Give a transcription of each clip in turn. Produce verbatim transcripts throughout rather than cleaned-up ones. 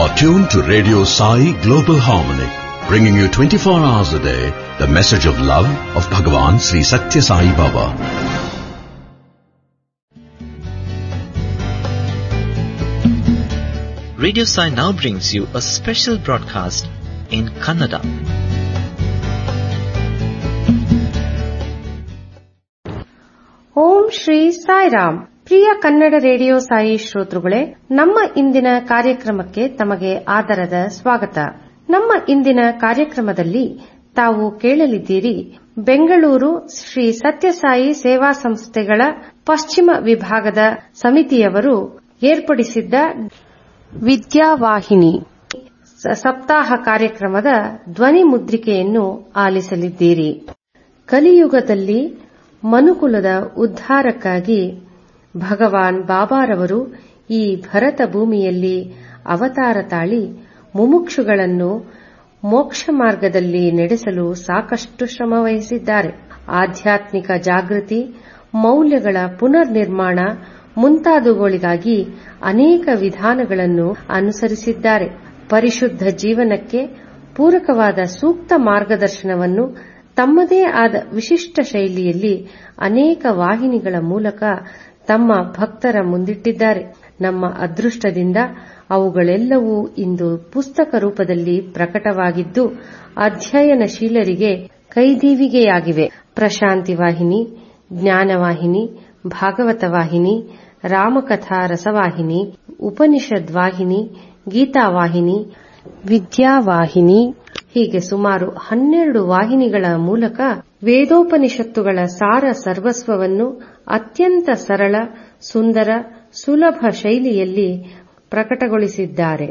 are tuned to Radio Sai Global Harmony, bringing you twenty-four hours a day the message of love of Bhagavan Sri Satya Sai Baba. Radio Sai now brings you a special broadcast in Kannada. Om Shri Sairam. Priya Kannada radio Sai ಶ್ರೋತೃಗಳೇ, ನಮ್ಮ ಇಂದಿನ ಕಾರ್ಯಕ್ರಮಕ್ಕೆ ತಮಗೆ ಆದರದ ಸ್ವಾಗತ. ನಮ್ಮ ಇಂದಿನ ಕಾರ್ಯಕ್ರಮದಲ್ಲಿ ತಾವು ಕೇಳಲಿದ್ದೀರಿ ಬೆಂಗಳೂರು ಶ್ರೀ ಸತ್ಯಸಾಯಿ ಸೇವಾ ಸಂಸ್ಥೆಗಳ ಪಶ್ಚಿಮ ವಿಭಾಗದ ಸಮಿತಿಯವರು ಏರ್ಪಡಿಸಿದ್ದ ವಿದ್ಯಾವಾಹಿನಿ ಸಪ್ತಾಹ ಕಾರ್ಯಕ್ರಮದ ಧ್ವನಿ ಮುದ್ರಿಕೆಯನ್ನು ಆಲಿಸಲಿದ್ದೀರಿ. ಕಲಿಯುಗದಲ್ಲಿ ಮನುಕುಲದ ಉದ್ಧಾರಕ್ಕಾಗಿ ಭಗವಾನ್ ಬಾಬಾರವರು ಈ ಭರತ ಭೂಮಿಯಲ್ಲಿ ಅವತಾರ ತಾಳಿ ಮುಮುಕ್ಷುಗಳನ್ನು ಮೋಕ್ಷ ಮಾರ್ಗದಲ್ಲಿ ನಡೆಸಲು ಸಾಕಷ್ಟು ಶ್ರಮವಹಿಸಿದ್ದಾರೆ. ಆಧ್ಯಾತ್ಮಿಕ ಜಾಗೃತಿ, ಮೌಲ್ಯಗಳ ಪುನರ್ ನಿರ್ಮಾಣ ಮುಂತಾದವುಗಳಿಗಾಗಿ ಅನೇಕ ವಿಧಾನಗಳನ್ನು ಅನುಸರಿಸಿದ್ದಾರೆ. ಪರಿಶುದ್ಧ ಜೀವನಕ್ಕೆ ಪೂರಕವಾದ ಸೂಕ್ತ ಮಾರ್ಗದರ್ಶನವನ್ನು ತಮ್ಮದೇ ಆದ ವಿಶಿಷ್ಟ ಶೈಲಿಯಲ್ಲಿ ಅನೇಕ ವಾಹಿನಿಗಳ ಮೂಲಕ ತಮ್ಮ ಭಕ್ತರ ಮುಂದಿಟ್ಟಿದ್ದಾರೆ. ನಮ್ಮ ಅದೃಷ್ಟದಿಂದ ಅವುಗಳೆಲ್ಲವೂ ಇಂದು ಪುಸ್ತಕ ರೂಪದಲ್ಲಿ ಪ್ರಕಟವಾಗಿದ್ದು ಅಧ್ಯಯನಶೀಲರಿಗೆ ಕೈದೀವಿಗೆಯಾಗಿವೆ. ಪ್ರಶಾಂತಿ ವಾಹಿನಿ, ಜ್ಞಾನವಾಹಿನಿ, ಭಾಗವತ ವಾಹಿನಿ, ರಾಮಕಥಾ ರಸವಾಹಿನಿ, ಉಪನಿಷದ್ ವಾಹಿನಿ, ಗೀತಾವಾಹಿನಿ, ವಿದ್ಯಾವಾಹಿನಿ ಹೀಗೆ ಸುಮಾರು ಹನ್ನೆರಡು ವಾಹಿನಿಗಳ ಮೂಲಕ ವೇದೋಪನಿಷತ್ತುಗಳ ಸಾರ ಸರ್ವಸ್ವವನ್ನು ಅತ್ಯಂತ ಸರಳ, ಸುಂದರ, ಸುಲಭ ಶೈಲಿಯಲ್ಲಿ ಪ್ರಕಟಗೊಳಿಸಿದ್ದಾರೆ.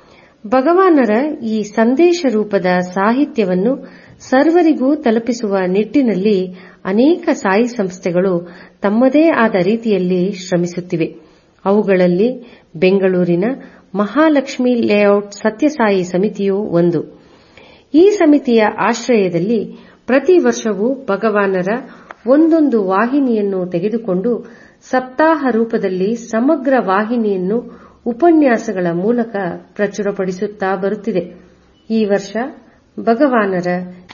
ಭಗವಾನರ ಈ ಸಂದೇಶ ರೂಪದ ಸಾಹಿತ್ಯವನ್ನು ಸರ್ವರಿಗೂ ತಲುಪಿಸುವ ನಿಟ್ಟಿನಲ್ಲಿ ಅನೇಕ ಸಾಯಿ ಸಂಸ್ಥೆಗಳು ತಮ್ಮದೇ ಆದ ರೀತಿಯಲ್ಲಿ ಶ್ರಮಿಸುತ್ತಿವೆ. ಅವುಗಳಲ್ಲಿ ಬೆಂಗಳೂರಿನ ಮಹಾಲಕ್ಷ್ಮಿ ಲೇಔಟ್ ಸತ್ಯಸಾಯಿ ಸಮಿತಿಯೂ ಒಂದು. ಈ ಸಮಿತಿಯ ಆಶ್ರಯದಲ್ಲಿ ಪ್ರತಿ ವರ್ಷವೂ ಭಗವಾನರ ಒಂದೊಂದು ವಾಹಿನಿಯನ್ನು ತೆಗೆದುಕೊಂಡು ಸಪ್ತಾಹ ರೂಪದಲ್ಲಿ ಸಮಗ್ರ ವಾಹಿನಿಯನ್ನು ಉಪನ್ಯಾಸಗಳ ಮೂಲಕ ಪ್ರಚುರಪಡಿಸುತ್ತಾ ಬರುತ್ತಿದೆ. ಈ ವರ್ಷ ಭಗವಾನರ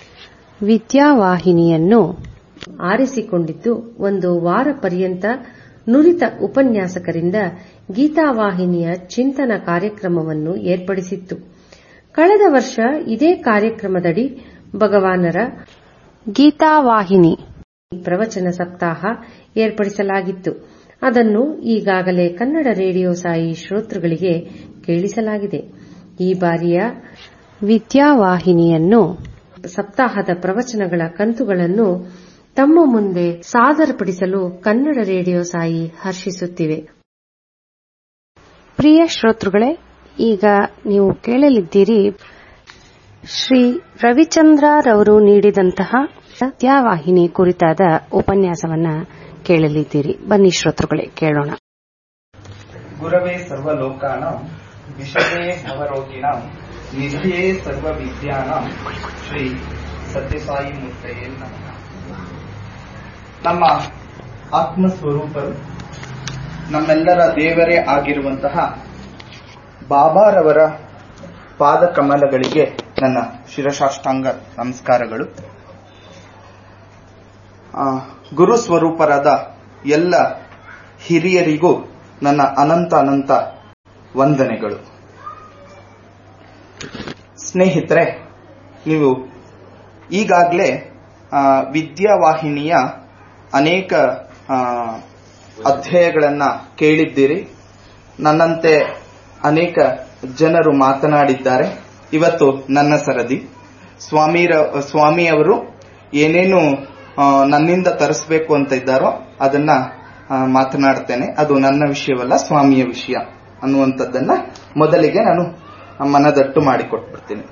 ವಿದ್ಯಾವಾಹಿನಿಯನ್ನು ಆರಿಸಿಕೊಂಡಿದ್ದು ಒಂದು ವಾರ ಪರ್ಯಂತ ನುರಿತ ಉಪನ್ಯಾಸಕರಿಂದ ಗೀತಾವಾಹಿನಿಯ ಚಿಂತನ ಕಾರ್ಯಕ್ರಮವನ್ನು ಏರ್ಪಡಿಸಿತ್ತು. ಕಳೆದ ವರ್ಷ ಇದೇ ಕಾರ್ಯಕ್ರಮದಡಿ ಭಗವಾನರ ಗೀತಾವಾಹಿನಿ ಪ್ರವಚನ ಸಪ್ತಾಹ ಏರ್ಪಡಿಸಲಾಗಿತ್ತು. ಅದನ್ನು ಈಗಾಗಲೇ ಕನ್ನಡ ರೇಡಿಯೋ ಸಾಯಿ ಶ್ರೋತೃಗಳಿಗೆ ಕೇಳಿಸಲಾಗಿದೆ. ಈ ಬಾರಿಯ ವಿದ್ಯಾವಾಹಿನಿಯನ್ನು ಸಪ್ತಾಹದ ಪ್ರವಚನಗಳ ಕಂತುಗಳನ್ನು ತಮ್ಮ ಮುಂದೆ ಸಾದರಪಡಿಸಲು ಕನ್ನಡ ರೇಡಿಯೋ ಸಾಯಿ ಹರ್ಷಿಸುತ್ತಿವೆ. ಪ್ರಿಯ ಶ್ರೋತೃಗಳೇ, ಈಗ ನೀವು ಕೇಳಲಿದ್ದೀರಿ ಶ್ರೀ ರವಿಚಂದ್ರರವರು ನೀಡಿದಂತಹ ಸತ್ಯವಾಹಿನಿ ಕುರಿತಾದ ಉಪನ್ಯಾಸವನ್ನ ಕೇಳಲಿದ್ದೀರಿ. ಬನ್ನಿ ಶ್ರೋತೃಗಳೇ, ಕೇಳೋಣ. ಗುರವೇ ಸರ್ವಲೋಕಾನಾಂ ವಿಷಯೇ ಭವರೋಗಿಣಾಂ ನಿಧಿಯೇ ಸರ್ವವಿದ್ಯಾನಾಂ ಶ್ರೀ ಸತ್ಯಸಾಯಿ ಮೂರ್ತಯೇ ನಮಃ. ನಮ್ಮ ಆತ್ಮಸ್ವರೂಪರು, ನಮ್ಮೆಲ್ಲರ ದೇವರೇ ಆಗಿರುವಂತಹ ಬಾಬಾರವರ ಪಾದ ಕಮಲಗಳಿಗೆ ನನ್ನ ಶಿರಸಾಷ್ಟಾಂಗ ನಮಸ್ಕಾರಗಳು. ಗುರು ಸ್ವರೂಪರಾದ ಎಲ್ಲ ಹಿರಿಯರಿಗೂ ನನ್ನ ಅನಂತ ಅನಂತ ವಂದನೆಗಳು. ಸ್ನೇಹಿತರೆ, ನೀವು ಈಗಾಗಲೇ ವಿದ್ಯಾವಾಹಿನಿಯ ಅನೇಕ ಅಧ್ಯಾಯಗಳನ್ನ ಕೇಳಿದ್ದೀರಿ. ನನ್ನಂತೆ ಅನೇಕ ಜನರು ಮಾತನಾಡಿದ್ದಾರೆ. ಇವತ್ತು ನನ್ನ ಸರದಿ. ಸ್ವಾಮಿರ ಸ್ವಾಮಿಯವರು ಏನೇನು ನನ್ನಿಂದ ತರಿಸಬೇಕು ಅಂತ ಇದ್ದಾರೋ ಅದನ್ನ ಮಾತನಾಡ್ತೇನೆ. ಅದು ನನ್ನ ವಿಷಯವಲ್ಲ, ಸ್ವಾಮಿಯ ವಿಷಯ ಅನ್ನುವಂಥದ್ದನ್ನ ಮೊದಲಿಗೆ ನಾನು ಮನದಟ್ಟು ಮಾಡಿಕೊಟ್ಬಿಡ್ತೀನಿ.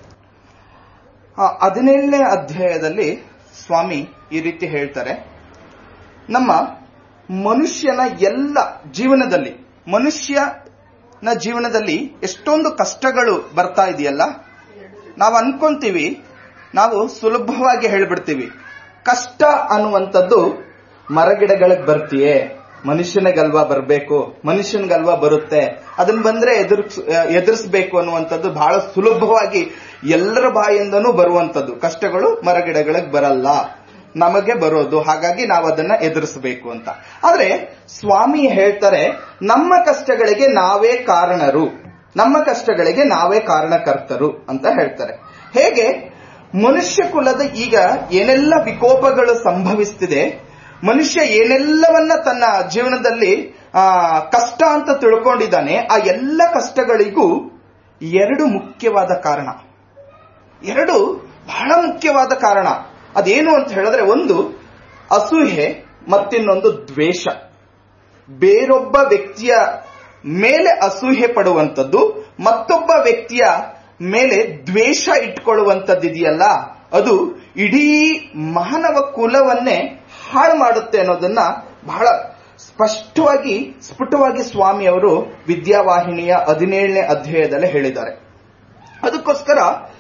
ಹದಿನೇಳನೇ ಅಧ್ಯಾಯದಲ್ಲಿ ಸ್ವಾಮಿ ಈ ರೀತಿ ಹೇಳ್ತಾರೆ, ನಮ್ಮ ಮನುಷ್ಯನ ಎಲ್ಲ ಜೀವನದಲ್ಲಿ ಮನುಷ್ಯನ ಜೀವನದಲ್ಲಿ ಎಷ್ಟೊಂದು ಕಷ್ಟಗಳು ಬರ್ತಾ ಇದೆಯಲ್ಲ. ನಾವು ಅನ್ಕೊಂತೀವಿ, ನಾವು ಸುಲಭವಾಗಿ ಹೇಳ್ಬಿಡ್ತೀವಿ, ಕಷ್ಟ ಅನ್ನುವಂಥದ್ದು ಮರಗಿಡಗಳಿಗೆ ಬರ್ತೀಯೇ, ಮನುಷ್ಯನಿಗಲ್ವಾ ಬರಬೇಕು, ಮನುಷ್ಯನಿಗಲ್ವಾ ಬರುತ್ತೆ, ಅದನ್ನ ಬಂದ್ರೆ ಎದುರಿಸ್ ಎದುರಿಸಬೇಕು ಅನ್ನುವಂಥದ್ದು ಬಹಳ ಸುಲಭವಾಗಿ ಎಲ್ಲರ ಬಾಯಿಂದನೂ ಬರುವಂತದ್ದು. ಕಷ್ಟಗಳು ಮರಗಿಡಗಳಿಗೆ ಬರಲ್ಲ, ನಮಗೆ ಬರೋದು, ಹಾಗಾಗಿ ನಾವು ಅದನ್ನ ಎದುರಿಸಬೇಕು ಅಂತ. ಆದ್ರೆ ಸ್ವಾಮಿ ಹೇಳ್ತಾರೆ, ನಮ್ಮ ಕಷ್ಟಗಳಿಗೆ ನಾವೇ ಕಾರಣರು, ನಮ್ಮ ಕಷ್ಟಗಳಿಗೆ ನಾವೇ ಕಾರಣಕರ್ತರು ಅಂತ ಹೇಳ್ತಾರೆ. ಹೇಗೆ ಮನುಷ್ಯ ಕುಲದ ಈಗ ಏನೆಲ್ಲ ವಿಕೋಪಗಳು ಸಂಭವಿಸ್ತಿದೆ, ಮನುಷ್ಯ ಏನೆಲ್ಲವನ್ನ ತನ್ನ ಜೀವನದಲ್ಲಿ ಆ ಕಷ್ಟ ಅಂತ ತಿಳ್ಕೊಂಡಿದ್ದಾನೆ, ಆ ಎಲ್ಲ ಕಷ್ಟಗಳಿಗೂ ಎರಡು ಮುಖ್ಯವಾದ ಕಾರಣ, ಎರಡು ಬಹಳ ಮುಖ್ಯವಾದ ಕಾರಣ. ಅದೇನು ಅಂತ ಹೇಳಿದ್ರೆ, ಒಂದು ಅಸೂಯೆ, ಮತ್ತಿನ್ನೊಂದು ದ್ವೇಷ. ಬೇರೊಬ್ಬ ವ್ಯಕ್ತಿಯ ಮೇಲೆ ಅಸೂಯೆ ಪಡುವಂಥದ್ದು, ಮತ್ತೊಬ್ಬ ವ್ಯಕ್ತಿಯ ಮೇಲೆ ದ್ವೇಷ ಇಟ್ಕೊಳ್ಳುವಂಥದ್ದಿದೆಯಲ್ಲ, ಅದು ಇಡೀ ಮಾನವ ಕುಲವನ್ನೇ ಹಾಳು ಮಾಡುತ್ತೆ ಅನ್ನೋದನ್ನ ಬಹಳ ಸ್ಪಷ್ಟವಾಗಿ ಸ್ಫುಟವಾಗಿ ಸ್ವಾಮಿಯವರು ವಿದ್ಯಾವಾಹಿನಿಯ ಹದಿನೇಳನೇ ಅಧ್ಯಾಯದಲ್ಲಿ ಹೇಳಿದ್ದಾರೆ. ಅದಕ್ಕೋಸ್ಕರ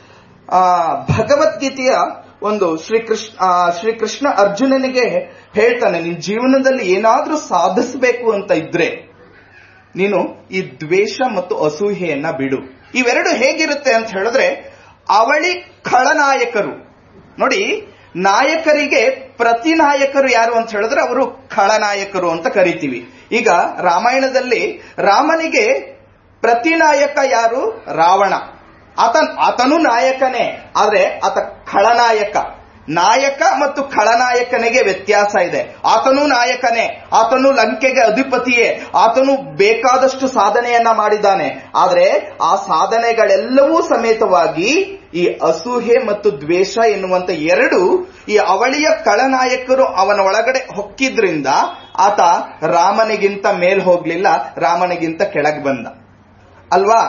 ಆ ಭಗವದ್ಗೀತೆಯ ಒಂದು ಶ್ರೀಕೃಷ್ಣ ಶ್ರೀಕೃಷ್ಣ ಅರ್ಜುನನಿಗೆ ಹೇಳ್ತಾನೆ, ನಿನ್ ಜೀವನದಲ್ಲಿ ಏನಾದ್ರೂ ಸಾಧಿಸಬೇಕು ಅಂತ ಇದ್ರೆ ನೀನು ಈ ದ್ವೇಷ ಮತ್ತು ಅಸೂಯೆಯನ್ನ ಬಿಡು. ಇವೆರಡು ಹೇಗಿರುತ್ತೆ ಅಂತ ಹೇಳಿದ್ರೆ, ಅವಳಿ ಖಳನಾಯಕರು ನೋಡಿ, ನಾಯಕರಿಗೆ ಪ್ರತಿ ನಾಯಕರು ಯಾರು ಅಂತ ಹೇಳಿದ್ರೆ ಅವರು ಖಳನಾಯಕರು ಅಂತ ಕರಿತೀವಿ. ಈಗ ರಾಮಾಯಣದಲ್ಲಿ ರಾಮನಿಗೆ ಪ್ರತಿ ನಾಯಕ ಯಾರು? ರಾವಣ. ಆತ ಆತನು ನಾಯಕನೇ, ಆದ್ರೆ ಆತ ಖಳನಾಯಕ. ನಾಯಕ ಮತ್ತು ಖಳನಾಯಕನಿಗೆ ವ್ಯತ್ಯಾಸ ಇದೆ. ಆತನು ನಾಯಕನೇ, ಆತನು ಲಂಕೆಗೆ ಅಧಿಪತಿಯೇ, ಆತನು ಬೇಕಾದಷ್ಟು ಸಾಧನೆಯನ್ನ ಮಾಡಿದ್ದಾನೆ. ಆದ್ರೆ ಆ ಸಾಧನೆಗಳೆಲ್ಲವೂ ಸಮೇತವಾಗಿ ಈ ಅಸೂಯೆ ಮತ್ತು ದ್ವೇಷ ಎನ್ನುವಂತ ಎರಡು ಈ ಅವಳಿಯ ಖಳನಾಯಕರು ಅವನ ಒಳಗಡೆ ಹೊಕ್ಕಿದ್ರಿಂದ ಆತ ರಾಮನಿಗಿಂತ ಮೇಲ್ ಹೋಗ್ಲಿಲ್ಲ, ರಾಮನಿಗಿಂತ ಕೆಳಗೆ ಬಂದ ಅಲ್ವಾ.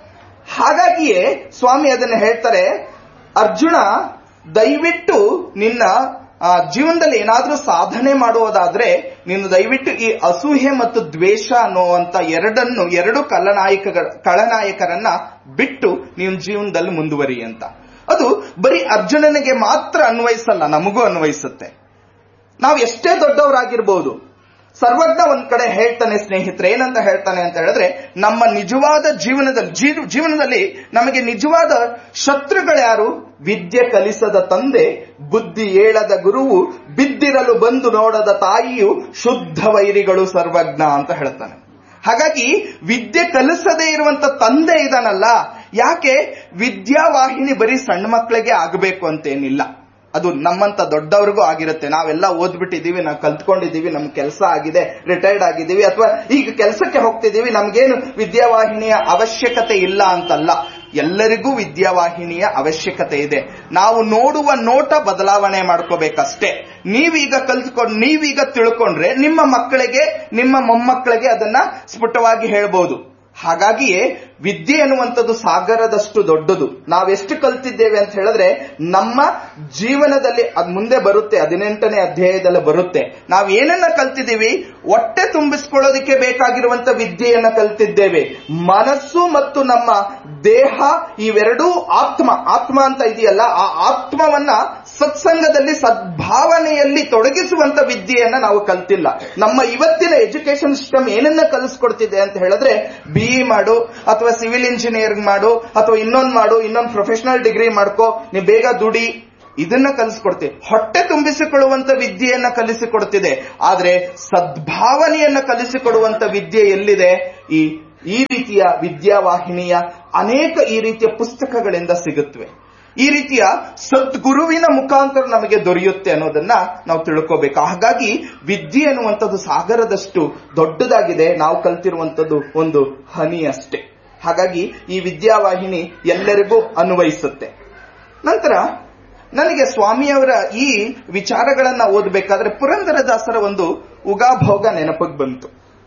ಹಾಗಾಗಿಯೇ ಸ್ವಾಮಿ ಅದನ್ನ ಹೇಳ್ತಾರೆ, ಅರ್ಜುನ ದಯವಿಟ್ಟು ನಿನ್ನ ಜೀವನದಲ್ಲಿ ಏನಾದ್ರೂ ಸಾಧನೆ ಮಾಡುವುದಾದ್ರೆ ನೀನು ದಯವಿಟ್ಟು ಈ ಅಸೂಯೆ ಮತ್ತು ದ್ವೇಷ ಅನ್ನುವಂತ ಎರಡನ್ನು ಎರಡು ಖಳನಾಯಕ ಖಳನಾಯಕರನ್ನ ಬಿಟ್ಟು ನೀನು ಜೀವನದಲ್ಲಿ ಮುಂದುವರಿ ಅಂತ. ಅದು ಬರೀ ಅರ್ಜುನನಿಗೆ ಮಾತ್ರ ಅನ್ವಯಿಸಲ್ಲ, ನಮಗೂ ಅನ್ವಯಿಸುತ್ತೆ. ನಾವು ಎಷ್ಟೇ ದೊಡ್ಡವರಾಗಿರ್ಬೋದು, ಸರ್ವಜ್ಞ ಒಂದ್ ಕಡೆ ಹೇಳ್ತಾನೆ ಸ್ನೇಹಿತರೆ, ಏನಂತ ಹೇಳ್ತಾನೆ ಅಂತ ಹೇಳಿದ್ರೆ, ನಮ್ಮ ನಿಜವಾದ ಜೀವನದಲ್ಲಿ ಜೀವನದಲ್ಲಿ ನಮಗೆ ನಿಜವಾದ ಶತ್ರುಗಳ್ಯಾರು? ವಿದ್ಯೆ ಕಲಿಸದ ತಂದೆ, ಬುದ್ಧಿ ಏಳದ ಗುರುವು, ಬಿದ್ದಿರಲು ಬಂದು ನೋಡದ ತಾಯಿಯು, ಶುದ್ಧ ವೈರಿಗಳು ಸರ್ವಜ್ಞ ಅಂತ ಹೇಳ್ತಾನೆ. ಹಾಗಾಗಿ ವಿದ್ಯೆ ಕಲಿಸದೇ ಇರುವಂತ ತಂದೆ ಇದಾನಲ್ಲ, ಯಾಕೆ ವಿದ್ಯಾವಾಹಿನಿ ಬರೀ ಸಣ್ಣ ಮಕ್ಕಳಿಗೆ ಆಗಬೇಕು ಅಂತೇನಿಲ್ಲ, ಅದು ನಮ್ಮಂತ ದೊಡ್ಡವ್ರಿಗೂ ಆಗಿರುತ್ತೆ. ನಾವೆಲ್ಲ ಓದ್ಬಿಟ್ಟಿದೀವಿ, ನಾವು ಕಲ್ತ್ಕೊಂಡಿದೀವಿ, ನಮ್ ಕೆಲಸ ಆಗಿದೆ, ರಿಟೈರ್ಡ್ ಆಗಿದ್ದೀವಿ, ಅಥವಾ ಈಗ ಕೆಲಸಕ್ಕೆ ಹೋಗ್ತಿದೀವಿ, ನಮ್ಗೇನು ವಿದ್ಯಾವಾಹಿನಿಯ ಅವಶ್ಯಕತೆ ಇಲ್ಲ ಅಂತಲ್ಲ. ಎಲ್ಲರಿಗೂ ವಿದ್ಯಾವಾಹಿನಿಯ ಅವಶ್ಯಕತೆ ಇದೆ. ನಾವು ನೋಡುವ ನೋಟ ಬದಲಾವಣೆ ಮಾಡ್ಕೋಬೇಕಷ್ಟೇ. ನೀವೀಗ ಕಲ್ತ್ಕೊಂಡು ನೀವೀಗ ತಿಳ್ಕೊಂಡ್ರೆ ನಿಮ್ಮ ಮಕ್ಕಳಿಗೆ, ನಿಮ್ಮ ಮೊಮ್ಮಕ್ಕಳಿಗೆ ಅದನ್ನ ಸ್ಫುಟವಾಗಿ ಹೇಳ್ಬೋದು. ಹಾಗಾಗಿಯೇ ವಿದ್ಯೆ ಅನ್ನುವಂಥದ್ದು ಸಾಗರದಷ್ಟು ದೊಡ್ಡದು. ನಾವೆಷ್ಟು ಕಲ್ತಿದ್ದೇವೆ ಅಂತ ಹೇಳಿದ್ರೆ ನಮ್ಮ ಜೀವನದಲ್ಲಿ ಅದ್ ಮುಂದೆ ಬರುತ್ತೆ, ಹದಿನೆಂಟನೇ ಅಧ್ಯಾಯದಲ್ಲಿ ಬರುತ್ತೆ. ನಾವು ಏನನ್ನ ಕಲ್ತಿದ್ದೀವಿ? ಹೊಟ್ಟೆ ತುಂಬಿಸ್ಕೊಳ್ಳೋದಕ್ಕೆ ಬೇಕಾಗಿರುವಂತ ವಿದ್ಯೆಯನ್ನ ಕಲ್ತಿದ್ದೇವೆ. ಮನಸ್ಸು ಮತ್ತು ನಮ್ಮ ದೇಹ ಇವೆರಡೂ ಆತ್ಮ ಆತ್ಮ ಅಂತ ಇದೆಯಲ್ಲ, ಆ ಆತ್ಮವನ್ನ ಸತ್ಸಂಗದಲ್ಲಿ ಸದ್ಭಾವನೆಯಲ್ಲಿ ತೊಡಗಿಸುವಂತ ವಿದ್ಯೆಯನ್ನ ನಾವು ಕಲ್ತಿಲ್ಲ. ನಮ್ಮ ಇವತ್ತಿನ ಎಜುಕೇಶನ್ ಸಿಸ್ಟಮ್ ಏನನ್ನ ಕಲಿಸ್ಕೊಡ್ತಿದೆ ಅಂತ ಹೇಳಿದ್ರೆ, ಬಿಇ ಮಾಡು, ಅಥವಾ ಸಿವಿಲ್ ಇಂಜಿನಿಯರಿಂಗ್ ಮಾಡು, ಅಥವಾ ಇನ್ನೊಂದು ಮಾಡು, ಇನ್ನೊಂದು ಪ್ರೊಫೆಷನಲ್ ಡಿಗ್ರಿ ಮಾಡ್ಕೋ, ನೀವು ಬೇಗ ದುಡಿ, ಇದನ್ನ ಕಲಿಸ್ಕೊಡ್ತೀವಿ. ಹೊಟ್ಟೆ ತುಂಬಿಸಿಕೊಳ್ಳುವಂತ ವಿದ್ಯೆಯನ್ನ ಕಲಿಸಿಕೊಡ್ತಿದೆ. ಆದ್ರೆ ಸದ್ಭಾವನೆಯನ್ನ ಕಲಿಸಿಕೊಡುವಂತ ವಿದ್ಯೆ ಎಲ್ಲಿದೆ? ಈ ಈ ರೀತಿಯ ವಿದ್ಯಾವಾಹಿನಿಯ ಅನೇಕ ಈ ರೀತಿಯ ಪುಸ್ತಕಗಳಿಂದ ಸಿಗುತ್ತವೆ. ಈ ರೀತಿಯ ಸದ್ಗುರುವಿನ ಮುಖಾಂತರ ನಮಗೆ ದೊರೆಯುತ್ತೆ ಅನ್ನೋದನ್ನ ನಾವು ತಿಳ್ಕೋಬೇಕು. ಹಾಗಾಗಿ ವಿದ್ಯೆ ಅನ್ನುವಂಥದ್ದು ಸಾಗರದಷ್ಟು ದೊಡ್ಡದಾಗಿದೆ, ನಾವು ಕಲ್ತಿರುವಂತದ್ದು ಒಂದು ಹನಿ ಅಷ್ಟೇ. ಹಾಗಾಗಿ ಈ ವಿದ್ಯಾವಾಹಿನಿ ಎಲ್ಲರಿಗೂ ಅನ್ವಯಿಸುತ್ತೆ. ನಂತರ ನನಗೆ ಸ್ವಾಮಿಯವರ ಈ ವಿಚಾರಗಳನ್ನ ಓದಬೇಕಾದ್ರೆ ಪುರಂದರದಾಸರ ಒಂದು ಉಗಾಭೋಗ ನೆನಪಿಗೆ ಬಂತು.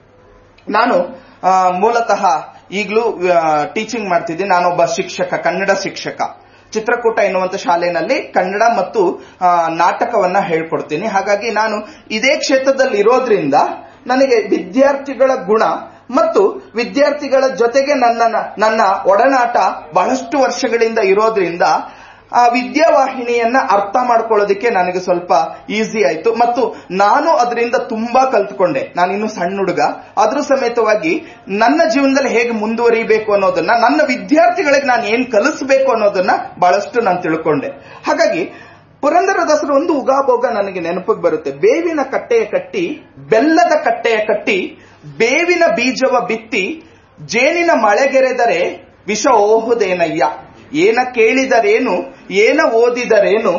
ನಾನು ಮೂಲತಃ ಈಗಲೂ ಟೀಚಿಂಗ್ ಮಾಡ್ತಿದ್ದೀನಿ. ನಾನೊಬ್ಬ ಶಿಕ್ಷಕ, ಕನ್ನಡ ಶಿಕ್ಷಕ. ಚಿತ್ರಕೂಟ ಎನ್ನುವಂತ ಶಾಲೆಯಲ್ಲಿ ಕನ್ನಡ ಮತ್ತು ನಾಟಕವನ್ನ ಹೇಳ್ಕೊಡ್ತೀನಿ. ಹಾಗಾಗಿ ನಾನು ಇದೇ ಕ್ಷೇತ್ರದಲ್ಲಿ ಇರೋದ್ರಿಂದ ನನಗೆ ವಿದ್ಯಾರ್ಥಿಗಳ ಗುಣ ಮತ್ತು ವಿದ್ಯಾರ್ಥಿಗಳ ಜೊತೆಗೆ ನನ್ನ ನನ್ನ ಒಡನಾಟ ಬಹಳಷ್ಟು ವರ್ಷಗಳಿಂದ ಇರೋದ್ರಿಂದ ಆ ವಿದ್ಯಾವಾಹಿನಿಯನ್ನ ಅರ್ಥ ಮಾಡ್ಕೊಳ್ಳೋದಕ್ಕೆ ನನಗೆ ಸ್ವಲ್ಪ ಈಸಿ ಆಯ್ತು ಮತ್ತು ನಾನು ಅದರಿಂದ ತುಂಬಾ ಕಲ್ತ್ಕೊಂಡೆ. ನಾನಿನ್ನು ಸಣ್ಣ ಹುಡುಗ, ಅದ್ರ ಸಮೇತವಾಗಿ ನನ್ನ ಜೀವನದಲ್ಲಿ ಹೇಗೆ ಮುಂದುವರಿಬೇಕು ಅನ್ನೋದನ್ನ, ನನ್ನ ವಿದ್ಯಾರ್ಥಿಗಳಿಗೆ ನಾನು ಏನ್ ಕಲಿಸಬೇಕು ಅನ್ನೋದನ್ನ ಬಹಳಷ್ಟು ನಾನು ತಿಳ್ಕೊಂಡೆ. ಹಾಗಾಗಿ ಪುರಂದರದಾಸರು ಒಂದು ಉಗಾಭೋಗ ನನಗೆ ನೆನಪಿಗೆ ಬರುತ್ತೆ. ಬೇವಿನ ಕಟ್ಟೆಯ ಕಟ್ಟಿ, ಬೆಲ್ಲದ ಕಟ್ಟೆಯ ಕಟ್ಟಿ, ಬೇವಿನ ಬೀಜವ ಬಿತ್ತಿ, ಜೇನಿನ ಮಳೆಗೆರೆದರೆ ವಿಷ ಓಹುದೇನಯ್ಯ. ಏನ ಕೇಳಿದರೇನು, ಏನ ಓದಿದರೇನು,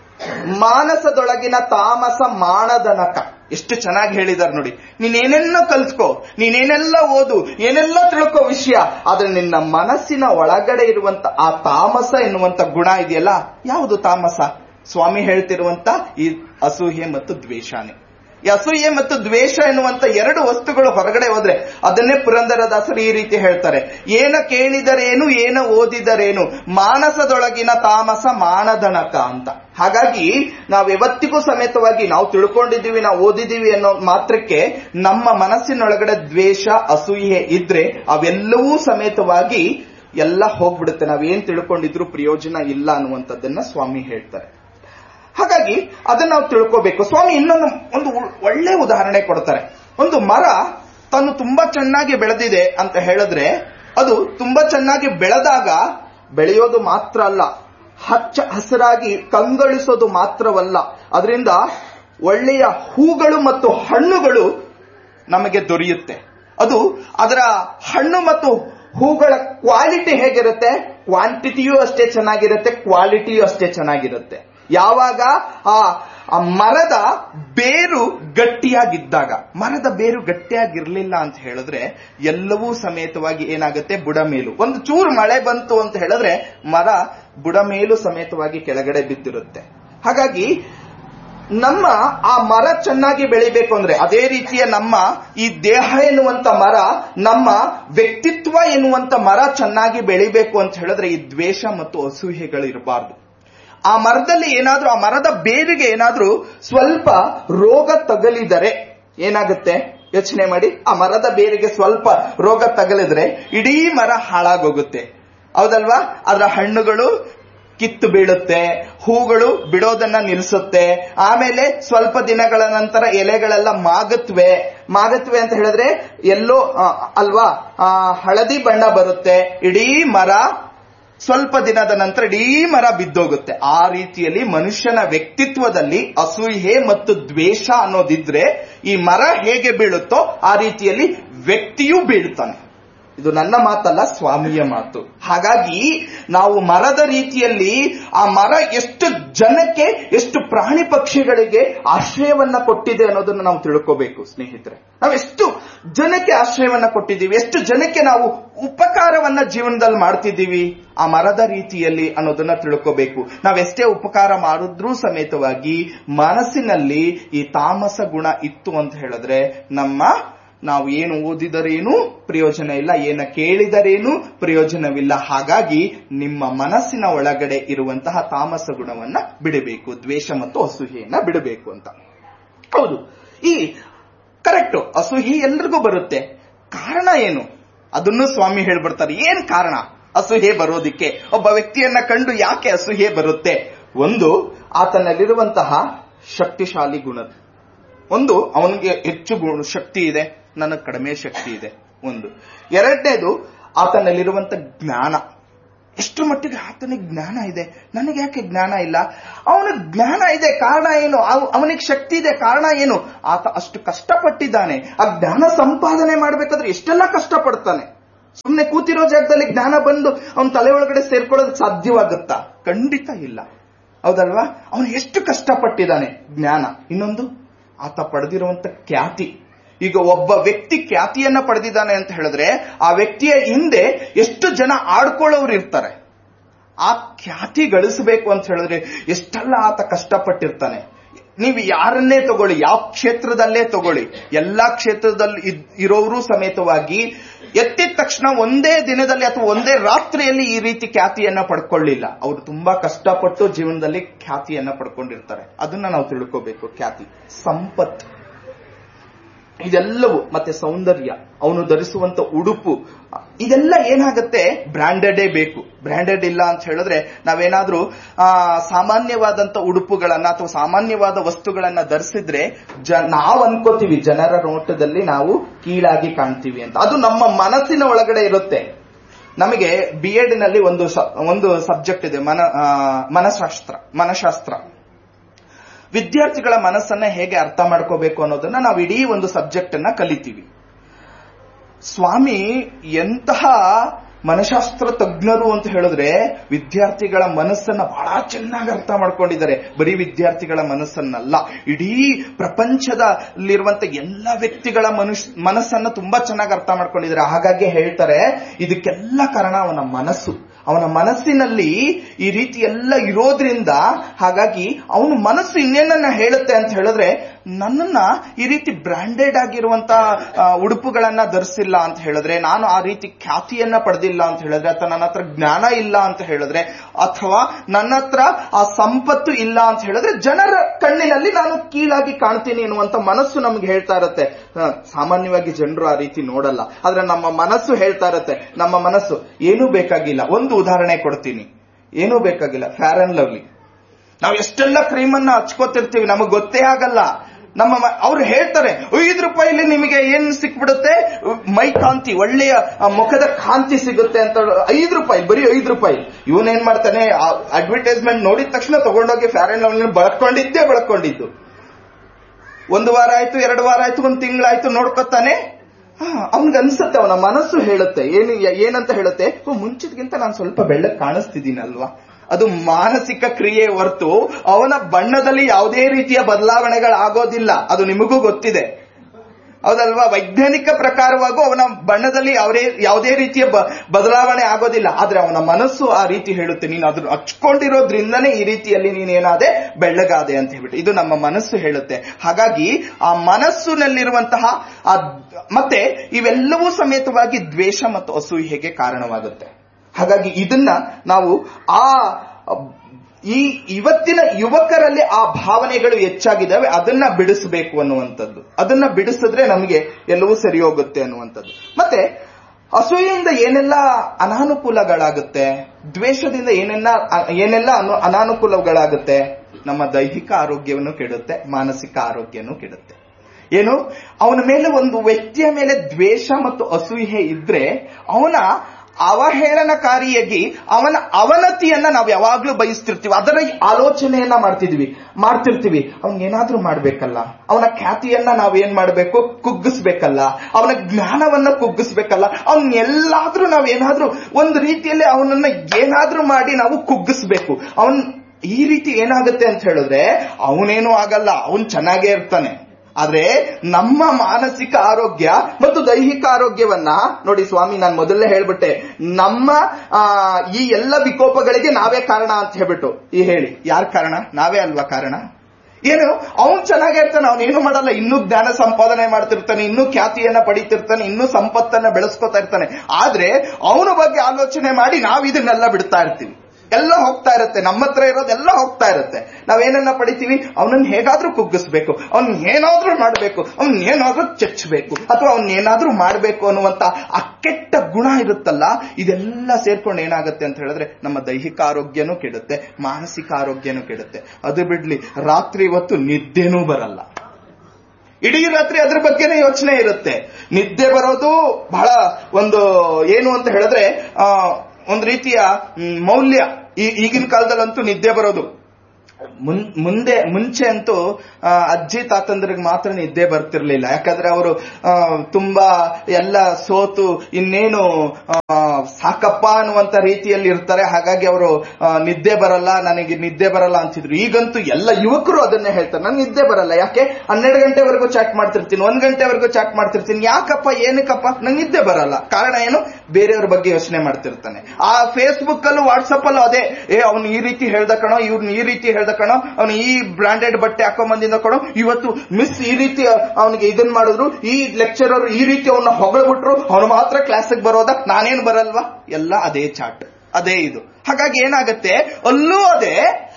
ಮಾನಸದೊಳಗಿನ ತಾಮಸ ಮಾಡದನಕ. ಎಷ್ಟು ಚೆನ್ನಾಗಿ ಹೇಳಿದಾರೆ ನೋಡಿ. ನೀನೇನೆಲ್ಲ ಕಲ್ತ್ಕೋ, ನೀನೇನೆಲ್ಲ ಓದು, ಏನೆಲ್ಲ ತಿಳ್ಕೋ ವಿಷಯ, ಆದ್ರೆ ನಿನ್ನ ಮನಸ್ಸಿನ ಒಳಗಡೆ ಇರುವಂತ ಆ ತಾಮಸ ಎನ್ನುವಂತ ಗುಣ ಇದೆಯಲ್ಲ, ಯಾವುದು ತಾಮಸ? ಸ್ವಾಮಿ ಹೇಳ್ತಿರುವಂತ ಈ ಅಸೂಯೆ ಮತ್ತು ದ್ವೇಷಾನೆ. ಈ ಅಸೂಯೆ ಮತ್ತು ದ್ವೇಷ ಎನ್ನುವಂತ ಎರಡು ವಸ್ತುಗಳು ಹೊರಗಡೆ ಹೋದ್ರೆ ಅದನ್ನೇ ಪುರಂದರದಾಸರು ಈ ರೀತಿ ಹೇಳ್ತಾರೆ. ಏನ ಕೇಳಿದರೇನು, ಏನ ಓದಿದರೇನು, ಮಾನಸದೊಳಗಿನ ತಾಮಸ ಮಾನದಣಕ ಅಂತ. ಹಾಗಾಗಿ ನಾವು ಯಾವತ್ತಿಗೂ ಸಮೇತವಾಗಿ ನಾವು ತಿಳ್ಕೊಂಡಿದ್ದೀವಿ, ನಾವು ಓದಿದ್ದೀವಿ ಅನ್ನೋ ಮಾತ್ರಕ್ಕೆ ನಮ್ಮ ಮನಸ್ಸಿನೊಳಗಡೆ ದ್ವೇಷ, ಅಸೂಯೆ ಇದ್ರೆ ಅವೆಲ್ಲವೂ ಸಮೇತವಾಗಿ ಎಲ್ಲ ಹೋಗ್ಬಿಡುತ್ತೆ. ನಾವೇನ್ ತಿಳ್ಕೊಂಡಿದ್ರು ಪ್ರಯೋಜನ ಇಲ್ಲ ಅನ್ನುವಂಥದ್ದನ್ನ ಸ್ವಾಮಿ ಹೇಳ್ತಾರೆ. ಹಾಗಾಗಿ ಅದನ್ನ ನಾವು ತಿಳ್ಕೋಬೇಕು. ಸ್ವಾಮಿ ಇನ್ನೊಂದು ಒಂದು ಒಳ್ಳೆ ಉದಾಹರಣೆ ಕೊಡ್ತಾರೆ. ಒಂದು ಮರ ತಾನು ತುಂಬಾ ಚೆನ್ನಾಗಿ ಬೆಳೆದಿದೆ ಅಂತ ಹೇಳಿದ್ರೆ, ಅದು ತುಂಬಾ ಚೆನ್ನಾಗಿ ಬೆಳೆದಾಗ ಬೆಳೆಯೋದು ಮಾತ್ರ ಅಲ್ಲ, ಹಚ್ಚ ಹಸಿರಾಗಿ ಕಂಗೊಳಿಸೋದು ಮಾತ್ರವಲ್ಲ, ಅದರಿಂದ ಒಳ್ಳೆಯ ಹೂಗಳು ಮತ್ತು ಹಣ್ಣುಗಳು ನಮಗೆ ದೊರೆಯುತ್ತೆ. ಅದು ಅದರ ಹಣ್ಣು ಮತ್ತು ಹೂಗಳ ಕ್ವಾಲಿಟಿ ಹೇಗಿರುತ್ತೆ, ಕ್ವಾಂಟಿಟಿಯೂ ಅಷ್ಟೇ ಚೆನ್ನಾಗಿರುತ್ತೆ, ಕ್ವಾಲಿಟಿಯೂ ಅಷ್ಟೇ ಚೆನ್ನಾಗಿರುತ್ತೆ. ಯಾವಾಗ ಆ ಮರದ ಬೇರು ಗಟ್ಟಿಯಾಗಿದ್ದಾಗ. ಮರದ ಬೇರು ಗಟ್ಟಿಯಾಗಿರ್ಲಿಲ್ಲ ಅಂತ ಹೇಳಿದ್ರೆ ಎಲ್ಲವೂ ಸಮೇತವಾಗಿ ಏನಾಗುತ್ತೆ, ಬುಡ ಮೇಲು. ಒಂದು ಚೂರು ಮಳೆ ಬಂತು ಅಂತ ಹೇಳಿದ್ರೆ ಮರ ಬುಡ ಮೇಲು ಸಮೇತವಾಗಿ ಕೆಳಗಡೆ ಬಿದ್ದಿರುತ್ತೆ. ಹಾಗಾಗಿ ನಮ್ಮ ಆ ಮರ ಚೆನ್ನಾಗಿ ಬೆಳಿಬೇಕು ಅಂದ್ರೆ, ಅದೇ ರೀತಿಯ ನಮ್ಮ ಈ ದೇಹ ಎನ್ನುವಂತ ಮರ, ನಮ್ಮ ವ್ಯಕ್ತಿತ್ವ ಎನ್ನುವಂತ ಮರ ಚೆನ್ನಾಗಿ ಬೆಳಿಬೇಕು ಅಂತ ಹೇಳಿದ್ರೆ ಈ ದ್ವೇಷ ಮತ್ತು ಅಸೂಯೆಗಳು ಇರಬಾರ್ದು. ಆ ಮರದಲ್ಲಿ ಏನಾದ್ರೂ, ಆ ಮರದ ಬೇರಿಗೆ ಏನಾದ್ರೂ ಸ್ವಲ್ಪ ರೋಗ ತಗಲಿದರೆ ಏನಾಗುತ್ತೆ ಯೋಚನೆ ಮಾಡಿ. ಆ ಮರದ ಬೇರಿಗೆ ಸ್ವಲ್ಪ ರೋಗ ತಗಲಿದ್ರೆ ಇಡೀ ಮರ ಹಾಳಾಗೋಗುತ್ತೆ, ಹೌದಲ್ವಾ? ಅದರ ಹಣ್ಣುಗಳು ಕಿತ್ತು ಬೀಳುತ್ತೆ, ಹೂಗಳು ಬಿಡೋದನ್ನ ನಿಲ್ಲಿಸುತ್ತೆ, ಆಮೇಲೆ ಸ್ವಲ್ಪ ದಿನಗಳ ನಂತರ ಎಲೆಗಳೆಲ್ಲ ಮಾಗತ್ವೆ. ಮಾಗತ್ವೆ ಅಂತ ಹೇಳಿದ್ರೆ ಎಲ್ಲೋ ಅಲ್ವಾ, ಹಳದಿ ಬಣ್ಣ ಬರುತ್ತೆ, ಇಡೀ ಮರ ಸ್ವಲ್ಪ ದಿನದ ನಂತರ ಇಡೀ ಮರ ಬಿದ್ದೋಗುತ್ತೆ. ಆ ರೀತಿಯಲ್ಲಿ ಮನುಷ್ಯನ ವ್ಯಕ್ತಿತ್ವದಲ್ಲಿ ಅಸೂಯೆ ಮತ್ತು ದ್ವೇಷ ಅನ್ನೋದಿದ್ರೆ ಈ ಮರ ಹೇಗೆ ಬೀಳುತ್ತೋ ಆ ರೀತಿಯಲ್ಲಿ ವ್ಯಕ್ತಿಯೂ ಬೀಳ್ತಾನೆ. ಇದು ನನ್ನ ಮಾತಲ್ಲ, ಸ್ವಾಮಿಯ ಮಾತು. ಹಾಗಾಗಿ ನಾವು ಮರದ ರೀತಿಯಲ್ಲಿ ಆ ಮರ ಎಷ್ಟು ಜನಕ್ಕೆ, ಎಷ್ಟು ಪ್ರಾಣಿ ಪಕ್ಷಿಗಳಿಗೆ ಆಶ್ರಯವನ್ನ ಕೊಟ್ಟಿದೆ ಅನ್ನೋದನ್ನ ನಾವು ತಿಳ್ಕೋಬೇಕು ಸ್ನೇಹಿತರೆ. ನಾವು ಎಷ್ಟು ಜನಕ್ಕೆ ಆಶ್ರಯವನ್ನ ಕೊಟ್ಟಿದ್ದೀವಿ, ಎಷ್ಟು ಜನಕ್ಕೆ ನಾವು ಉಪಕಾರವನ್ನ ಜೀವನದಲ್ಲಿ ಮಾಡ್ತಿದ್ದೀವಿ ಆ ಮರದ ರೀತಿಯಲ್ಲಿ ಅನ್ನೋದನ್ನ ತಿಳ್ಕೋಬೇಕು. ನಾವೆಷ್ಟೇ ಉಪಕಾರ ಮಾಡಿದ್ರೂ ಸಮೇತವಾಗಿ ಮನಸ್ಸಿನಲ್ಲಿ ಈ ತಾಮಸ ಗುಣ ಇತ್ತು ಅಂತ ಹೇಳಿದ್ರೆ ನಮ್ಮ ನಾವು ಏನು ಓದಿದರೇನು ಪ್ರಯೋಜನ ಇಲ್ಲ, ಏನ ಕೇಳಿದರೇನು ಪ್ರಯೋಜನವಿಲ್ಲ. ಹಾಗಾಗಿ ನಿಮ್ಮ ಮನಸ್ಸಿನ ಒಳಗಡೆ ಇರುವಂತಹ ತಾಮಸ ಗುಣವನ್ನ ಬಿಡಬೇಕು, ದ್ವೇಷ ಮತ್ತು ಅಸೂಯೆಯನ್ನ ಬಿಡಬೇಕು ಅಂತ. ಹೌದು, ಈ ಕರೆಕ್ಟ್, ಅಸೂಯೆ ಎಲ್ರಿಗೂ ಬರುತ್ತೆ. ಕಾರಣ ಏನು ಅದನ್ನು ಸ್ವಾಮಿ ಹೇಳ್ಬಿಡ್ತಾರೆ. ಏನ್ ಕಾರಣ ಅಸೂಯೆ ಬರೋದಿಕ್ಕೆ? ಒಬ್ಬ ವ್ಯಕ್ತಿಯನ್ನ ಕಂಡು ಯಾಕೆ ಅಸೂಯೆ ಬರುತ್ತೆ? ಒಂದು, ಆತನಲ್ಲಿರುವಂತಹ ಶಕ್ತಿಶಾಲಿ ಗುಣ. ಒಂದು, ಅವನಿಗೆ ಹೆಚ್ಚು ಗುಣ ಶಕ್ತಿ ಇದೆ, ನನಗೆ ಕಡಿಮೆ ಶಕ್ತಿ ಇದೆ. ಒಂದು. ಎರಡನೇದು, ಆತನಲ್ಲಿರುವಂತ ಜ್ಞಾನ. ಎಷ್ಟು ಮಟ್ಟಿಗೆ ಆತನಿಗೆ ಜ್ಞಾನ ಇದೆ, ನನಗೆ ಯಾಕೆ ಜ್ಞಾನ ಇಲ್ಲ? ಅವನಿಗೆ ಜ್ಞಾನ ಇದೆ, ಕಾರಣ ಏನು? ಅವನಿಗೆ ಶಕ್ತಿ ಇದೆ, ಕಾರಣ ಏನು? ಆತ ಅಷ್ಟು ಕಷ್ಟಪಟ್ಟಿದ್ದಾನೆ. ಆ ಜ್ಞಾನ ಸಂಪಾದನೆ ಮಾಡ್ಬೇಕಾದ್ರೆ ಎಷ್ಟೆಲ್ಲ ಕಷ್ಟಪಡ್ತಾನೆ. ಸುಮ್ಮನೆ ಕೂತಿರೋ ಜಾಗದಲ್ಲಿ ಜ್ಞಾನ ಬಂದು ಅವನ ತಲೆ ಒಳಗಡೆ ಸೇರ್ಕೊಳ್ಳೋದಕ್ಕೆ ಸಾಧ್ಯವಾಗುತ್ತಾ? ಖಂಡಿತ ಇಲ್ಲ, ಹೌದಲ್ವಾ? ಅವನು ಎಷ್ಟು ಕಷ್ಟಪಟ್ಟಿದ್ದಾನೆ ಜ್ಞಾನ. ಇನ್ನೊಂದು, ಆತ ಪಡೆದಿರುವಂತ ಖ್ಯಾತಿ. ಈಗ ಒಬ್ಬ ವ್ಯಕ್ತಿ ಖ್ಯಾತಿಯನ್ನ ಪಡೆದಿದ್ದಾನೆ ಅಂತ ಹೇಳಿದ್ರೆ ಆ ವ್ಯಕ್ತಿಯ ಹಿಂದೆ ಎಷ್ಟು ಜನ ಆಡ್ಕೊಳ್ಳೋರು ಇರ್ತಾರೆ. ಆ ಖ್ಯಾತಿ ಗಳಿಸಬೇಕು ಅಂತ ಹೇಳಿದ್ರೆ ಎಷ್ಟೆಲ್ಲ ಆತ ಕಷ್ಟಪಟ್ಟಿರ್ತಾನೆ. ನೀವು ಯಾರನ್ನೇ ತಗೊಳ್ಳಿ, ಯಾವ ಕ್ಷೇತ್ರದಲ್ಲೇ ತಗೊಳ್ಳಿ, ಎಲ್ಲಾ ಕ್ಷೇತ್ರದಲ್ಲಿ ಇರೋರು ಸಮೇತವಾಗಿ ಎತ್ತಿದ ತಕ್ಷಣ ಒಂದೇ ದಿನದಲ್ಲಿ ಅಥವಾ ಒಂದೇ ರಾತ್ರಿಯಲ್ಲಿ ಈ ರೀತಿ ಖ್ಯಾತಿಯನ್ನ ಪಡ್ಕೊಳ್ಳಿಲ್ಲ. ಅವರು ತುಂಬಾ ಕಷ್ಟಪಟ್ಟು ಜೀವನದಲ್ಲಿ ಖ್ಯಾತಿಯನ್ನ ಪಡ್ಕೊಂಡಿರ್ತಾರೆ. ಅದನ್ನ ನಾವು ತಿಳ್ಕೋಬೇಕು. ಖ್ಯಾತಿ ಸಂಪತ್ತು. ಇದೆಲ್ಲವೂ, ಮತ್ತೆ ಸೌಂದರ್ಯ, ಅವನು ಧರಿಸುವಂತ ಉಡುಪು, ಇದೆಲ್ಲ ಏನಾಗುತ್ತೆ, ಬ್ರಾಂಡೆಡೇ ಬೇಕು. ಬ್ರಾಂಡೆಡ್ ಇಲ್ಲ ಅಂತ ಹೇಳಿದ್ರೆ ನಾವೇನಾದ್ರೂ ಆ ಸಾಮಾನ್ಯವಾದಂತ ಉಡುಪುಗಳನ್ನ ಅಥವಾ ಸಾಮಾನ್ಯವಾದ ವಸ್ತುಗಳನ್ನ ಧರಿಸಿದ್ರೆ ಜ ನಾವ್ ಅನ್ಕೋತೀವಿ ಜನರ ನೋಟದಲ್ಲಿ ನಾವು ಕೀಳಾಗಿ ಕಾಣ್ತೀವಿ ಅಂತ. ಅದು ನಮ್ಮ ಮನಸ್ಸಿನ ಒಳಗಡೆ ಇರುತ್ತೆ. ನಮಗೆ ಬಿ ಎಡ್ ನಲ್ಲಿ ಒಂದು ಒಂದು ಸಬ್ಜೆಕ್ಟ್ ಇದೆ, ಮನ ಮನಶಾಸ್ತ್ರ ಮನಶಾಸ್ತ್ರ ವಿದ್ಯಾರ್ಥಿಗಳ ಮನಸ್ಸನ್ನ ಹೇಗೆ ಅರ್ಥ ಮಾಡ್ಕೋಬೇಕು ಅನ್ನೋದನ್ನ ನಾವು ಇಡೀ ಒಂದು ಸಬ್ಜೆಕ್ಟ್ ಅನ್ನ ಕಲಿತೀವಿ. ಸ್ವಾಮಿ ಎಂತಹ ಮನಶಾಸ್ತ್ರ ತಜ್ಞರು ಅಂತ ಹೇಳಿದ್ರೆ ವಿದ್ಯಾರ್ಥಿಗಳ ಮನಸ್ಸನ್ನ ಬಹಳ ಚೆನ್ನಾಗಿ ಅರ್ಥ ಮಾಡ್ಕೊಂಡಿದ್ದಾರೆ. ಬರೀ ವಿದ್ಯಾರ್ಥಿಗಳ ಮನಸ್ಸನ್ನಲ್ಲ, ಇಡೀ ಪ್ರಪಂಚದಲ್ಲಿರುವಂತ ಎಲ್ಲ ವ್ಯಕ್ತಿಗಳ ಮನುಷ್ಯ ಮನಸ್ಸನ್ನ ತುಂಬಾ ಚೆನ್ನಾಗಿ ಅರ್ಥ ಮಾಡ್ಕೊಂಡಿದ್ದಾರೆ. ಹಾಗಾಗಿ ಹೇಳ್ತಾರೆ ಇದಕ್ಕೆಲ್ಲ ಕಾರಣ ಅವನ ಮನಸ್ಸು. ಅವನ ಮನಸ್ಸಿನಲ್ಲಿ ಈ ರೀತಿ ಎಲ್ಲ ಇರೋದ್ರಿಂದ ಹಾಗಾಗಿ ಅವನ ಮನಸ್ಸು ಇನ್ನೇನನ್ನ ಹೇಳುತ್ತೆ ಅಂತ ಹೇಳಿದ್ರೆ, ನನ್ನನ್ನ ಈ ರೀತಿ ಬ್ರಾಂಡೆಡ್ ಆಗಿರುವಂತ ಉಡುಪುಗಳನ್ನ ಧರಿಸಿಲ್ಲ ಅಂತ ಹೇಳಿದ್ರೆ, ನಾನು ಆ ರೀತಿ ಖ್ಯಾತಿಯನ್ನ ಪಡೆದಿಲ್ಲ ಅಂತ ಹೇಳಿದ್ರೆ, ಅಥವಾ ನನ್ನ ಹತ್ರ ಜ್ಞಾನ ಇಲ್ಲ ಅಂತ ಹೇಳಿದ್ರೆ, ಅಥವಾ ನನ್ನ ಹತ್ರ ಆ ಸಂಪತ್ತು ಇಲ್ಲ ಅಂತ ಹೇಳಿದ್ರೆ ಜನರ ಕಣ್ಣಿನಲ್ಲಿ ನಾನು ಕೀಳಾಗಿ ಕಾಣ್ತೀನಿ ಎನ್ನುವಂತ ಮನಸ್ಸು ನಮ್ಗೆ ಹೇಳ್ತಾ ಇರುತ್ತೆ. ಸಾಮಾನ್ಯವಾಗಿ ಜನರು ಆ ರೀತಿ ನೋಡಲ್ಲ, ಆದ್ರೆ ನಮ್ಮ ಮನಸ್ಸು ಹೇಳ್ತಾ ಇರುತ್ತೆ. ನಮ್ಮ ಮನಸ್ಸು ಏನೂ ಬೇಕಾಗಿಲ್ಲ. ಒಂದು ಉದಾಹರಣೆ ಕೊಡ್ತೀನಿ, ಏನೂ ಬೇಕಾಗಿಲ್ಲ. ಫೇರ್ ಅಂಡ್ ಲವ್ಲಿ ನಾವು ಎಷ್ಟೆಲ್ಲ ಕ್ರೀಮ್ ಅನ್ನ ಹಚ್ಕೋತಿರ್ತೀವಿ, ನಮಗ್ ಗೊತ್ತೇ ಆಗಲ್ಲ. ನಮ್ಮ ಅವ್ರು ಹೇಳ್ತಾರೆ ಐದು ರೂಪಾಯಿಲಿ ನಿಮಗೆ ಏನ್ ಸಿಕ್ಬಿಡುತ್ತೆ, ಮೈ ಕಾಂತಿ, ಒಳ್ಳೆಯ ಮುಖದ ಕಾಂತಿ ಸಿಗುತ್ತೆ ಅಂತ. ಐದು ರೂಪಾಯಿ, ಬರೀ ಐದು ರೂಪಾಯಿ. ಇವನೇನ್ ಮಾಡ್ತಾನೆ, ಅಡ್ವರ್ಟೈಸ್ಮೆಂಟ್ ನೋಡಿದ ತಕ್ಷಣ ತಗೊಂಡೋಗಿ ಫೇರ್ ಅಂಡ್ ಲವ್ಲಿ ಬಳಕೊಂಡಿದ್ದೇ ಬಳಕೊಂಡಿದ್ದು. ಒಂದು ವಾರ ಆಯ್ತು, ಎರಡು ವಾರ ಆಯ್ತು, ಒಂದು ತಿಂಗಳಾಯ್ತು, ನೋಡ್ಕೊತಾನೆ. ಅವನ್ಗೆ ಅನ್ಸುತ್ತೆ, ಅವನ ಮನಸ್ಸು ಹೇಳುತ್ತೆ, ಏನು ಏನಂತ ಹೇಳುತ್ತೆ, ಮುಂಚಿದ್ಗಿಂತ ನಾನು ಸ್ವಲ್ಪ ಬೆಳ್ಳಗೆ ಕಾಣಿಸ್ತಿದ್ದೀನಲ್ವಾ. ಅದು ಮಾನಸಿಕ ಕ್ರಿಯೆ ಹೊರತು ಅವನ ಬಣ್ಣದಲ್ಲಿ ಯಾವುದೇ ರೀತಿಯ ಬದಲಾವಣೆಗಳಾಗೋದಿಲ್ಲ. ಅದು ನಿಮಗೂ ಗೊತ್ತಿದೆ, ಹೌದಲ್ವಾ? ವೈಜ್ಞಾನಿಕ ಪ್ರಕಾರವಾಗೂ ಅವನ ಬಣ್ಣದಲ್ಲಿ ಯಾವುದೇ ಯಾವುದೇ ರೀತಿಯ ಬದಲಾವಣೆ ಆಗೋದಿಲ್ಲ. ಆದ್ರೆ ಅವನ ಮನಸ್ಸು ಆ ರೀತಿ ಹೇಳುತ್ತೆ, ನೀನು ಅದನ್ನು ಹಚ್ಕೊಂಡಿರೋದ್ರಿಂದನೇ ಈ ರೀತಿಯಲ್ಲಿ ನೀನೇನಾದೆ, ಬೆಳ್ಳಗಾದೆ ಅಂತ ಹೇಳ್ಬಿಟ್ಟು. ಇದು ನಮ್ಮ ಮನಸ್ಸು ಹೇಳುತ್ತೆ. ಹಾಗಾಗಿ ಆ ಮನಸ್ಸಿನಲ್ಲಿರುವಂತಹ ಮತ್ತೆ ಇವೆಲ್ಲವೂ ಸಮೇತವಾಗಿ ದ್ವೇಷ ಮತ್ತು ಅಸೂಯೆಗೆ ಕಾರಣವಾಗುತ್ತೆ. ಹಾಗಾಗಿ ಇದನ್ನ ನಾವು ಆ ಈ ಇವತ್ತಿನ ಯುವಕರಲ್ಲಿ ಆ ಭಾವನೆಗಳು ಹೆಚ್ಚಾಗಿದ್ದಾವೆ, ಅದನ್ನ ಬಿಡಿಸಬೇಕು ಅನ್ನುವಂಥದ್ದು. ಅದನ್ನ ಬಿಡಿಸಿದ್ರೆ ನಮಗೆ ಎಲ್ಲವೂ ಸರಿ ಹೋಗುತ್ತೆ ಅನ್ನುವಂಥದ್ದು. ಮತ್ತೆ ಅಸೂಯೆಯಿಂದ ಏನೆಲ್ಲ ಅನಾನುಕೂಲಗಳಾಗುತ್ತೆ, ದ್ವೇಷದಿಂದ ಏನೆಲ್ಲ ಏನೆಲ್ಲ ಅನಾನುಕೂಲಗಳಾಗುತ್ತೆ, ನಮ್ಮ ದೈಹಿಕ ಆರೋಗ್ಯವನ್ನು ಕೆಡುತ್ತೆ, ಮಾನಸಿಕ ಆರೋಗ್ಯನೂ ಕೆಡುತ್ತೆ. ಏನು, ಅವನ ಮೇಲೆ ಒಂದು ವ್ಯಕ್ತಿಯ ಮೇಲೆ ದ್ವೇಷ ಮತ್ತು ಅಸೂಯೆ ಇದ್ರೆ ಅವನ ಅವಹೇಳನಕಾರಿಯಾಗಿ ಅವನ ಅವನತಿಯನ್ನ ನಾವು ಯಾವಾಗ್ಲೂ ಬಯಸ್ತಿರ್ತೀವಿ, ಅದರ ಆಲೋಚನೆಯನ್ನ ಮಾಡ್ತಿದ್ವಿ ಮಾಡ್ತಿರ್ತೀವಿ ಅವನ್ಗೇನಾದ್ರೂ ಮಾಡ್ಬೇಕಲ್ಲ, ಅವನ ಖ್ಯಾತಿಯನ್ನ ನಾವೇನ್ ಮಾಡ್ಬೇಕು, ಕುಗ್ಗಿಸ್ಬೇಕಲ್ಲ, ಅವನ ಜ್ಞಾನವನ್ನ ಕುಗ್ಗಿಸ್ಬೇಕಲ್ಲ, ಅವನ್ ಎಲ್ಲಾದ್ರೂ ನಾವೇನಾದ್ರೂ ಒಂದು ರೀತಿಯಲ್ಲಿ ಅವನನ್ನ ಏನಾದ್ರೂ ಮಾಡಿ ನಾವು ಕುಗ್ಗಿಸ್ಬೇಕು. ಅವನ್ ಈ ರೀತಿ ಏನಾಗುತ್ತೆ ಅಂತ ಹೇಳಿದ್ರೆ ಅವನೇನೂ ಆಗಲ್ಲ, ಅವನ್ ಚೆನ್ನಾಗೇ ಇರ್ತಾನೆ. ಆದ್ರೆ ನಮ್ಮ ಮಾನಸಿಕ ಆರೋಗ್ಯ ಮತ್ತು ದೈಹಿಕ ಆರೋಗ್ಯವನ್ನ ನೋಡಿ ಸ್ವಾಮಿ, ನಾನು ಮೊದಲೇ ಹೇಳ್ಬಿಟ್ಟೆ, ನಮ್ಮ ಈ ಎಲ್ಲ ವಿಕೋಪಗಳಿಗೆ ನಾವೇ ಕಾರಣ ಅಂತ ಹೇಳ್ಬಿಟ್ಟು. ಈ ಹೇಳಿ, ಯಾರ್ ಕಾರಣ? ನಾವೇ ಅಲ್ವಾ ಕಾರಣ? ಏನು, ಅವನು ಚೆನ್ನಾಗಿರ್ತಾನೆ, ಅವನೇನು ಮಾಡಲ್ಲ, ಇನ್ನೂ ಜ್ಞಾನ ಸಂಪಾದನೆ ಮಾಡ್ತಿರ್ತಾನೆ, ಇನ್ನೂ ಖ್ಯಾತಿಯನ್ನ ಪಡೀತಿರ್ತಾನೆ, ಇನ್ನೂ ಸಂಪತ್ತನ್ನ ಬೆಳೆಸ್ಕೊತಾ ಇರ್ತಾನೆ. ಆದ್ರೆ ಅವನ ಬಗ್ಗೆ ಆಲೋಚನೆ ಮಾಡಿ ನಾವು ಇದನ್ನೆಲ್ಲ ಬಿಡ್ತಾ ಇರ್ತೀವಿ. ಎಲ್ಲ ಹೋಗ್ತಾ ಇರುತ್ತೆ, ನಮ್ಮ ಹತ್ರ ಇರೋದೆಲ್ಲ ಹೋಗ್ತಾ ಇರುತ್ತೆ. ನಾವೇನನ್ನ ಪಡಿತೀವಿ, ಅವನನ್ನ ಹೇಗಾದ್ರೂ ಕುಗ್ಗಿಸ್ಬೇಕು, ಅವನ್ ಏನಾದ್ರೂ ಮಾಡ್ಬೇಕು, ಅವನ್ ಏನಾದ್ರೂ ಚಚ್ಚಬೇಕು, ಅಥವಾ ಅವನ್ ಏನಾದ್ರೂ ಮಾಡ್ಬೇಕು ಅನ್ನುವಂತ ಆ ಕೆಟ್ಟ ಗುಣ ಇರುತ್ತಲ್ಲ, ಇದೆಲ್ಲ ಸೇರ್ಕೊಂಡು ಏನಾಗುತ್ತೆ ಅಂತ ಹೇಳಿದ್ರೆ ನಮ್ಮ ದೈಹಿಕ ಆರೋಗ್ಯನೂ ಕೆಡುತ್ತೆ, ಮಾನಸಿಕ ಆರೋಗ್ಯನೂ ಕೆಡುತ್ತೆ. ಅದು ಬಿಡ್ಲಿ, ರಾತ್ರಿ ಹೊತ್ತು ನಿದ್ದೆನೂ ಬರಲ್ಲ. ಇಡೀ ರಾತ್ರಿ ಅದ್ರ ಬಗ್ಗೆನೇ ಯೋಚನೆ ಇರುತ್ತೆ. ನಿದ್ದೆ ಬರೋದು ಬಹಳ ಒಂದು ಏನು ಅಂತ ಹೇಳಿದ್ರೆ ಆ ಒಂದು ರೀತಿಯ ಮೌಲ್ಯ. ಈಗಿನ ಕಾಲದಲ್ಲಂತೂ ನಿದ್ದೆ ಬರೋದು, ಮುಂದೆ ಮುಂಚೆ ಅಂತೂ ಅಜ್ಜಿ ತಾತಂದ್ರಿಗೆ ಮಾತ್ರ ನಿದ್ದೆ ಬರ್ತಿರ್ಲಿಲ್ಲ. ಯಾಕಂದ್ರೆ ಅವರು ತುಂಬಾ ಎಲ್ಲ ಸೋತು ಇನ್ನೇನು ಸಾಕಪ್ಪ ಅನ್ನುವಂತ ರೀತಿಯಲ್ಲಿ ಇರ್ತಾರೆ. ಹಾಗಾಗಿ ಅವರು ನಿದ್ದೆ ಬರಲ್ಲ, ನನಗೆ ನಿದ್ದೆ ಬರಲ್ಲ ಅಂತಿದ್ರು. ಈಗಂತೂ ಎಲ್ಲ ಯುವಕರು ಅದನ್ನೇ ಹೇಳ್ತಾರೆ, ನನ್ ನಿದ್ದೆ ಬರಲ್ಲ. ಯಾಕೆ? ಹನ್ನೆರಡು ಗಂಟೆವರೆಗೂ ಚಾಟ್ ಮಾಡ್ತಿರ್ತೀನಿ, ಒಂದ್ ಗಂಟೆವರೆಗೂ ಚಾಟ್ ಮಾಡ್ತಿರ್ತೀನಿ. ಯಾಕಪ್ಪ, ಏನಕ್ಕಪ್ಪ? ನಂಗೆ ನಿದ್ದೆ ಬರಲ್ಲ. ಕಾರಣ ಏನು? ಬೇರೆಯವ್ರ ಬಗ್ಗೆ ಯೋಚನೆ ಮಾಡ್ತಿರ್ತಾನೆ. ಆ ಫೇಸ್ಬುಕ್ ಅಲ್ಲೂ ವಾಟ್ಸಪ್ ಅಲ್ಲೂ ಅದೇ, ಏ ಅವ್ನು ಈ ರೀತಿ ಹೇಳ್ದ ಕಣೋ, ಇವ್ರನ್ನ ಈ ರೀತಿ ಹೇಳ್ದ ಕಣೋ, ಅವನು ಈ ಬ್ರಾಂಡೆಡ್ ಬಟ್ಟೆ ಹಾಕೊಂಬಂದಿಂದ ಕಣೋ, ಇವತ್ತು ಮಿಸ್ ಈ ರೀತಿ ಅವನಿಗೆ ಇದನ್ ಮಾಡಿದ್ರು, ಈ ಲೆಕ್ಚರರ್ ಈ ರೀತಿ ಅವನ್ನ ಹೊಗಳ್ಬಿಟ್ರು, ಅವನು ಮಾತ್ರ ಕ್ಲಾಸಿಗೆ ಬರೋದ, ನಾನೇನು ಬರಲ್ವಾ? ಎಲ್ಲ ಅದೇ ಚಾಟ್, ಅದೇ ಇದು. ಹಾಗಾಗಿ ಏನಾಗತ್ತೆ, ಅಲ್ಲೂ ಅದೇ,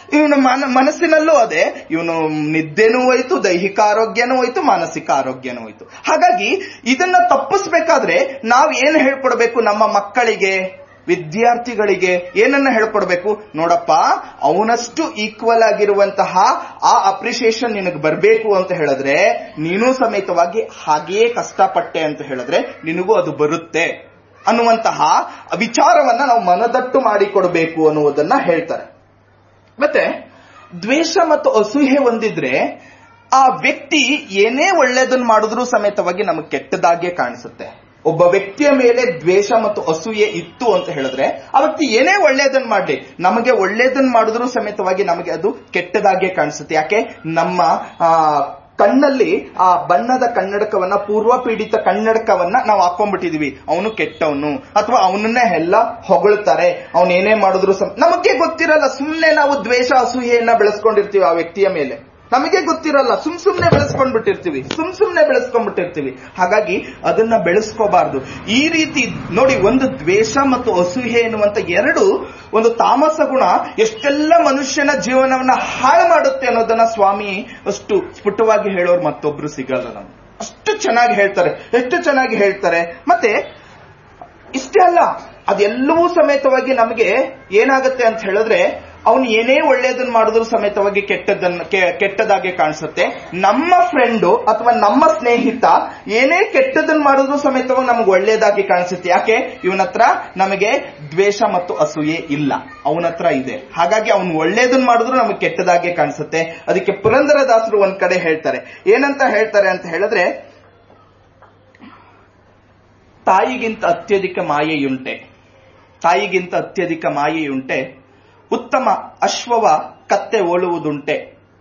ಇವನು ಮನಸ್ಸಿನಲ್ಲೂ ಅದೇ, ಇವನು ನಿದ್ದೆನೂ ಹೋಯ್ತು, ದೈಹಿಕ ಆರೋಗ್ಯನೂ ಹೋಯ್ತು, ಮಾನಸಿಕ ಆರೋಗ್ಯನೂ ಹೋಯ್ತು. ಹಾಗಾಗಿ ಇದನ್ನ ತಪ್ಪಿಸ್ಬೇಕಾದ್ರೆ ನಾವು ಏನ್ ಹೇಳ್ಕೊಡ್ಬೇಕು ನಮ್ಮ ಮಕ್ಕಳಿಗೆ, ವಿದ್ಯಾರ್ಥಿಗಳಿಗೆ ಏನನ್ನ ಹೇಳ್ಕೊಡ್ಬೇಕು? ನೋಡಪ್ಪ, ಅವನಷ್ಟು ಈಕ್ವಲ್ ಆಗಿರುವಂತಹ ಆ ಅಪ್ರಿಸಿಯೇಷನ್ ನಿನಗೆ ಬರಬೇಕು ಅಂತ ಹೇಳಿದ್ರೆ ನೀನು ಸಮೇತವಾಗಿ ಹಾಗೆಯೇ ಕಷ್ಟಪಟ್ಟೆ ಅಂತ ಹೇಳಿದ್ರೆ ನಿನಗೂ ಅದು ಬರುತ್ತೆ ಅನ್ನುವಂತಹ ವಿಚಾರವನ್ನ ನಾವು ಮನದಟ್ಟು ಮಾಡಿಕೊಡ್ಬೇಕು ಅನ್ನುವುದನ್ನ ಹೇಳ್ತಾರೆ. ಮತ್ತೆ ದ್ವೇಷ ಮತ್ತು ಅಸೂಯೆ ಹೊಂದಿದ್ರೆ ಆ ವ್ಯಕ್ತಿ ಏನೇ ಒಳ್ಳೇದನ್ನ ಮಾಡಿದ್ರೂ ಸಮೇತವಾಗಿ ನಮಗೆ ಕೆಟ್ಟದಾಗೆ ಕಾಣಿಸುತ್ತೆ. ಒಬ್ಬ ವ್ಯಕ್ತಿಯ ಮೇಲೆ ದ್ವೇಷ ಮತ್ತು ಅಸೂಯೆ ಇತ್ತು ಅಂತ ಹೇಳಿದ್ರೆ ಆ ವ್ಯಕ್ತಿ ಏನೇ ಒಳ್ಳೇದನ್ನ ಮಾಡಲಿ, ನಮಗೆ ಒಳ್ಳೇದನ್ನ ಮಾಡಿದ್ರೂ ಸಮೇತವಾಗಿ ನಮಗೆ ಅದು ಕೆಟ್ಟದಾಗೆ ಕಾಣಿಸುತ್ತೆ. ಯಾಕೆ? ನಮ್ಮ ಆ ಕಣ್ಣಲ್ಲಿ ಆ ಬಣ್ಣದ ಕನ್ನಡಕವನ್ನ, ಪೂರ್ವ ಪೀಡಿತ ಕನ್ನಡಕವನ್ನ ನಾವು ಹಾಕೊಂಡ್ಬಿಟ್ಟಿದೀವಿ. ಅವನು ಕೆಟ್ಟವನು ಅಥವಾ ಅವನನ್ನೇ ಎಲ್ಲ ಹೊಗಳ್ತಾರೆ, ಅವನೇನೇ ಮಾಡಿದ್ರು ನಮಗೆ ಗೊತ್ತಿರಲ್ಲ. ಸುಮ್ನೆ ನಾವು ದ್ವೇಷ ಅಸೂಯೆಯನ್ನ ಬೆಳೆಸ್ಕೊಂಡಿರ್ತೀವಿ ಆ ವ್ಯಕ್ತಿಯ ಮೇಲೆ, ನಮಗೆ ಗೊತ್ತಿರಲ್ಲ, ಸುಮ್ ಸುಮ್ನೆ ಬೆಳೆಸ್ಕೊಂಡ್ಬಿಟ್ಟಿರ್ತೀವಿ ಸುಮ್ ಸುಮ್ನೆ ಬೆಳೆಸ್ಕೊಂಡ್ಬಿಟ್ಟಿರ್ತೀವಿ ಹಾಗಾಗಿ ಅದನ್ನ ಬೆಳೆಸ್ಕೋಬಾರ್ದು. ಈ ರೀತಿ ನೋಡಿ, ಒಂದು ದ್ವೇಷ ಮತ್ತು ಅಸೂಯೆ ಎನ್ನುವಂತ ಎರಡು ಒಂದು ತಾಮಸ ಗುಣ ಎಷ್ಟೆಲ್ಲ ಮನುಷ್ಯನ ಜೀವನವನ್ನ ಹಾಳು ಮಾಡುತ್ತೆ ಅನ್ನೋದನ್ನ ಸ್ವಾಮಿ ಅಷ್ಟು ಸ್ಫುಟವಾಗಿ ಹೇಳೋರು ಮತ್ತೊಬ್ರು ಸಿಗಲ್ಲ. ನಮ್ಗೆ ಅಷ್ಟು ಚೆನ್ನಾಗಿ ಹೇಳ್ತಾರೆ, ಎಷ್ಟು ಚೆನ್ನಾಗಿ ಹೇಳ್ತಾರೆ. ಮತ್ತೆ ಇಷ್ಟೇ ಅಲ್ಲ, ಅದೆಲ್ಲವೂ ಸಮೇತವಾಗಿ ನಮಗೆ ಏನಾಗುತ್ತೆ ಅಂತ ಹೇಳಿದ್ರೆ ಅವನು ಏನೇ ಒಳ್ಳೇದನ್ನ ಮಾಡಿದ್ರು ಸಮೇತವಾಗಿ ಕೆಟ್ಟದನ್ನ ಕೆಟ್ಟದಾಗೆ ಕಾಣಿಸುತ್ತೆ. ನಮ್ಮ ಫ್ರೆಂಡು ಅಥವಾ ನಮ್ಮ ಸ್ನೇಹಿತ ಏನೇ ಕೆಟ್ಟದನ್ನ ಮಾಡಿದ್ರು ಸಮೇತವಾಗಿ ನಮ್ಗೆ ಒಳ್ಳೇದಾಗಿ ಕಾಣಿಸುತ್ತೆ. ಯಾಕೆ? ಇವನ ಹತ್ರ ನಮಗೆ ದ್ವೇಷ ಮತ್ತು ಅಸೂಯೆ ಇಲ್ಲ, ಅವನ ಹತ್ರ ಇದೆ. ಹಾಗಾಗಿ ಅವನು ಒಳ್ಳೇದನ್ನ ಮಾಡಿದ್ರು ನಮಗೆ ಕೆಟ್ಟದಾಗೆ ಕಾಣಿಸುತ್ತೆ. ಅದಕ್ಕೆ ಪುರಂದರದಾಸರು ಒಂದ್ ಕಡೆ ಹೇಳ್ತಾರೆ, ಏನಂತ ಹೇಳ್ತಾರೆ ಅಂತ ಹೇಳಿದ್ರೆ, ತಾಯಿಗಿಂತ ಅತ್ಯಧಿಕ ಮಾಯೆಯುಂಟೆ, ತಾಯಿಗಿಂತ ಅತ್ಯಧಿಕ ಮಾಯೆಯುಂಟೆ, ಉತ್ತಮ ಅಶ್ವವ ಕತ್ತೆ ಹೋಲುವುದುಂಟೆ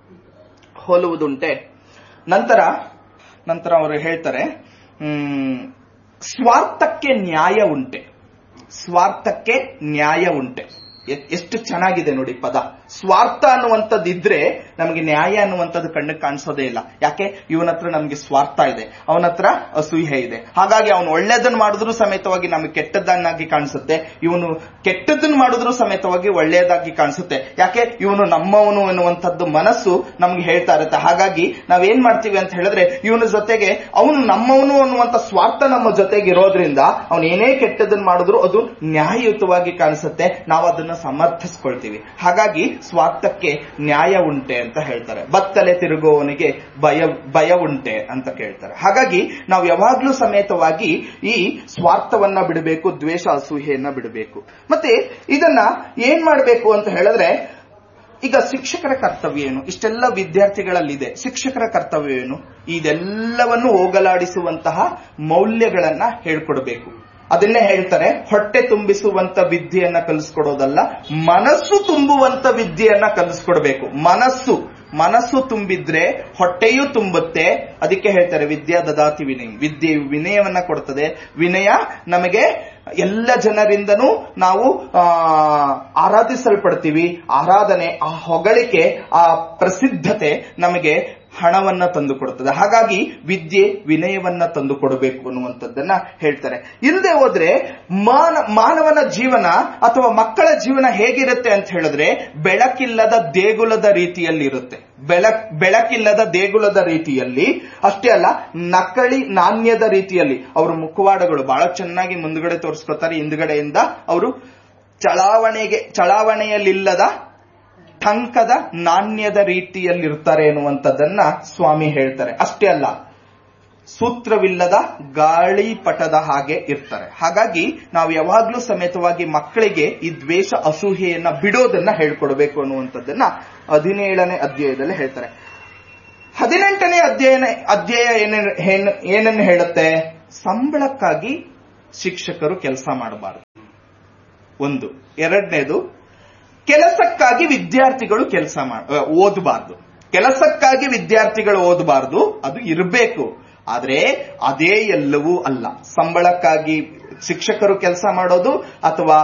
ಹೋಲುವುದುಂಟೆ ನಂತರ ನಂತರ ಅವರು ಹೇಳ್ತಾರೆ, ಹ್ಮ್ ಸ್ವಾರ್ಥಕ್ಕೆ ನ್ಯಾಯ ಉಂಟೆ, ಸ್ವಾರ್ಥಕ್ಕೆ ನ್ಯಾಯ ಉಂಟೆ. ಎಷ್ಟು ಚೆನ್ನಾಗಿದೆ ನೋಡಿ ಪದ. ಸ್ವಾರ್ಥ ಅನ್ನುವಂಥದ್ದು ಇದ್ರೆ ನಮಗೆ ನ್ಯಾಯ ಅನ್ನುವಂಥದ್ದು ಕಣ್ಣಿಗೆ ಕಾಣಿಸೋದೇ ಇಲ್ಲ. ಯಾಕೆ? ಇವನ ಹತ್ರ ನಮಗೆ ಸ್ವಾರ್ಥ ಇದೆ, ಅವನ ಹತ್ರ ಅಸೂಯೆ ಇದೆ. ಹಾಗಾಗಿ ಅವನು ಒಳ್ಳೇದನ್ನ ಮಾಡಿದ್ರು ಸಮೇತವಾಗಿ ನಮಗೆ ಕೆಟ್ಟದನ್ನಾಗಿ ಕಾಣಿಸುತ್ತೆ, ಇವನು ಕೆಟ್ಟದನ್ನ ಮಾಡಿದ್ರು ಸಮೇತವಾಗಿ ಒಳ್ಳೆಯದಾಗಿ ಕಾಣಿಸುತ್ತೆ. ಯಾಕೆ? ಇವನು ನಮ್ಮವನು ಎನ್ನುವಂಥದ್ದು ಮನಸ್ಸು ನಮ್ಗೆ ಹೇಳ್ತಾ ಇರುತ್ತೆ. ಹಾಗಾಗಿ ನಾವೇನ್ ಮಾಡ್ತೀವಿ ಅಂತ ಹೇಳಿದ್ರೆ ಇವನ ಜೊತೆಗೆ ಅವನು ನಮ್ಮವನು ಅನ್ನುವಂಥ ಸ್ವಾರ್ಥ ನಮ್ಮ ಜೊತೆಗೆ ಇರೋದ್ರಿಂದ ಅವನು ಏನೇ ಕೆಟ್ಟದನ್ನ ಮಾಡಿದ್ರು ಅದು ನ್ಯಾಯಯುತವಾಗಿ ಕಾಣಿಸುತ್ತೆ, ನಾವು ಅದನ್ನ ಸಮರ್ಥಿಸ್ಕೊಳ್ತೀವಿ. ಹಾಗಾಗಿ ಸ್ವಾರ್ಥಕ್ಕೆ ನ್ಯಾಯ ಉಂಟೆ ಅಂತ ಹೇಳ್ತಾರೆ. ಬತ್ತಲೆ ತಿರುಗುವವನಿಗೆ ಭಯ ಭಯ ಉಂಟೆ ಅಂತ ಕೇಳ್ತಾರೆ. ಹಾಗಾಗಿ ನಾವು ಯಾವಾಗ್ಲೂ ಸಮೇತವಾಗಿ ಈ ಸ್ವಾರ್ಥವನ್ನ ಬಿಡಬೇಕು, ದ್ವೇಷ ಅಸೂಯೆಯನ್ನ ಬಿಡಬೇಕು. ಮತ್ತೆ ಇದನ್ನ ಏನ್ ಮಾಡಬೇಕು ಅಂತ ಹೇಳಿದ್ರೆ, ಈಗ ಶಿಕ್ಷಕರ ಕರ್ತವ್ಯ ಏನು? ಇಷ್ಟೆಲ್ಲ ವಿದ್ಯಾರ್ಥಿಗಳಲ್ಲಿದೆ, ಶಿಕ್ಷಕರ ಕರ್ತವ್ಯ ಏನು? ಇದೆಲ್ಲವನ್ನು ಹೋಗಲಾಡಿಸುವಂತಹ ಮೌಲ್ಯಗಳನ್ನ ಹೇಳ್ಕೊಡ್ಬೇಕು. ಅದನ್ನೇ ಹೇಳ್ತಾರೆ, ಹೊಟ್ಟೆ ತುಂಬಿಸುವಂತ ವಿದ್ಯೆಯನ್ನ ಕಲಿಸ್ಕೊಡೋದಲ್ಲ, ಮನಸ್ಸು ತುಂಬುವಂತ ವಿದ್ಯೆಯನ್ನ ಕಲಿಸ್ಕೊಡ್ಬೇಕು. ಮನಸ್ಸು ಮನಸ್ಸು ತುಂಬಿದ್ರೆ ಹೊಟ್ಟೆಯೂ ತುಂಬುತ್ತೆ. ಅದಕ್ಕೆ ಹೇಳ್ತಾರೆ ವಿದ್ಯಾ ದದಾತಿ ವಿನಯ, ವಿದ್ಯೆಯು ವಿನಯವನ್ನ ಕೊಡ್ತದೆ. ವಿನಯ ನಮಗೆ ಎಲ್ಲ ಜನರಿಂದನೂ ನಾವು ಆರಾಧಿಸಲ್ಪಡ್ತೀವಿ. ಆರಾಧನೆ, ಆ ಹೊಗಳಿಕೆ, ಆ ಪ್ರಸಿದ್ಧತೆ ನಮಗೆ ಹಣವನ್ನ ತಂದು ಕೊಡುತ್ತದೆ. ಹಾಗಾಗಿ ವಿದ್ಯೆ ವಿನಯವನ್ನ ತಂದು ಕೊಡಬೇಕು ಅನ್ನುವಂಥದ್ದನ್ನ ಹೇಳ್ತಾರೆ. ಇಲ್ಲದೆ ಹೋದ್ರೆ ಮಾನ ಮಾನವನ ಜೀವನ ಅಥವಾ ಮಕ್ಕಳ ಜೀವನ ಹೇಗಿರುತ್ತೆ ಅಂತ ಹೇಳಿದ್ರೆ ಬೆಳಕಿಲ್ಲದ ದೇಗುಲದ ರೀತಿಯಲ್ಲಿ ಇರುತ್ತೆ. ಬೆಳಕ್ ಬೆಳಕಿಲ್ಲದ ದೇಗುಲದ ರೀತಿಯಲ್ಲಿ, ಅಷ್ಟೇ ಅಲ್ಲ ನಕಲಿ ನಾಣ್ಯದ ರೀತಿಯಲ್ಲಿ. ಅವರ ಮುಖವಾಡಗಳು ಬಹಳ ಚೆನ್ನಾಗಿ ಮುಂದ್ಗಡೆ ತೋರಿಸ್ಕೊತಾರೆ, ಹಿಂದ್ಗಡೆಯಿಂದ ಅವರು ಚಲಾವಣೆಗೆ ಚಲಾವಣೆಯಲ್ಲಿಲ್ಲದ ಟಂಕದ ನಾಣ್ಯದ ರೀತಿಯಲ್ಲಿರ್ತಾರೆ ಎನ್ನುವಂಥದ್ದನ್ನ ಸ್ವಾಮಿ ಹೇಳ್ತಾರೆ. ಅಷ್ಟೇ ಅಲ್ಲ, ಸೂತ್ರವಿಲ್ಲದ ಗಾಳಿಪಟದ ಹಾಗೆ ಇರ್ತಾರೆ. ಹಾಗಾಗಿ ನಾವು ಯಾವಾಗ್ಲೂ ಸಮೇತವಾಗಿ ಮಕ್ಕಳಿಗೆ ಈ ದ್ವೇಷ ಅಸೂಯೆಯನ್ನ ಬಿಡೋದನ್ನ ಹೇಳ್ಕೊಡ್ಬೇಕು ಅನ್ನುವಂಥದ್ದನ್ನ ಹದಿನೇಳನೇ ಅಧ್ಯಾಯದಲ್ಲಿ ಹೇಳ್ತಾರೆ. ಹದಿನೆಂಟನೇ ಅಧ್ಯಾಯ ಅಧ್ಯಾಯ ಏನೇನು ಏನನ್ನು ಹೇಳುತ್ತೆ? ಸಂಬಳಕ್ಕಾಗಿ ಶಿಕ್ಷಕರು ಕೆಲಸ ಮಾಡಬಾರದು ಒಂದು. ಎರಡನೇದು, ಕೆಲಸಕ್ಕಾಗಿ ವಿದ್ಯಾರ್ಥಿಗಳು ಕೆಲಸ ಓದಬಾರ್ದು. ಕೆಲಸಕ್ಕಾಗಿ ವಿದ್ಯಾರ್ಥಿಗಳು ಓದಬಾರ್ದು, ಅದು ಇರಬೇಕು. ಆದ್ರೆ ಅದೇ ಎಲ್ಲವೂ ಅಲ್ಲ. ಸಂಬಳಕ್ಕಾಗಿ ಶಿಕ್ಷಕರು ಕೆಲಸ ಮಾಡೋದು ಅಥವಾ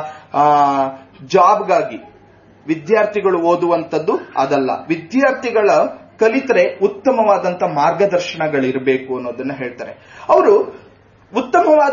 ಜಾಬ್ಗಾಗಿ ವಿದ್ಯಾರ್ಥಿಗಳು ಓದುವಂಥದ್ದು ಅದಲ್ಲ. ವಿದ್ಯಾರ್ಥಿಗಳ ಕಲಿತರೆ ಉತ್ತಮವಾದಂತ ಮಾರ್ಗದರ್ಶನಗಳಿರಬೇಕು ಅನ್ನೋದನ್ನ ಹೇಳ್ತಾರೆ ಅವರು. ಉತ್ತಮವಾದ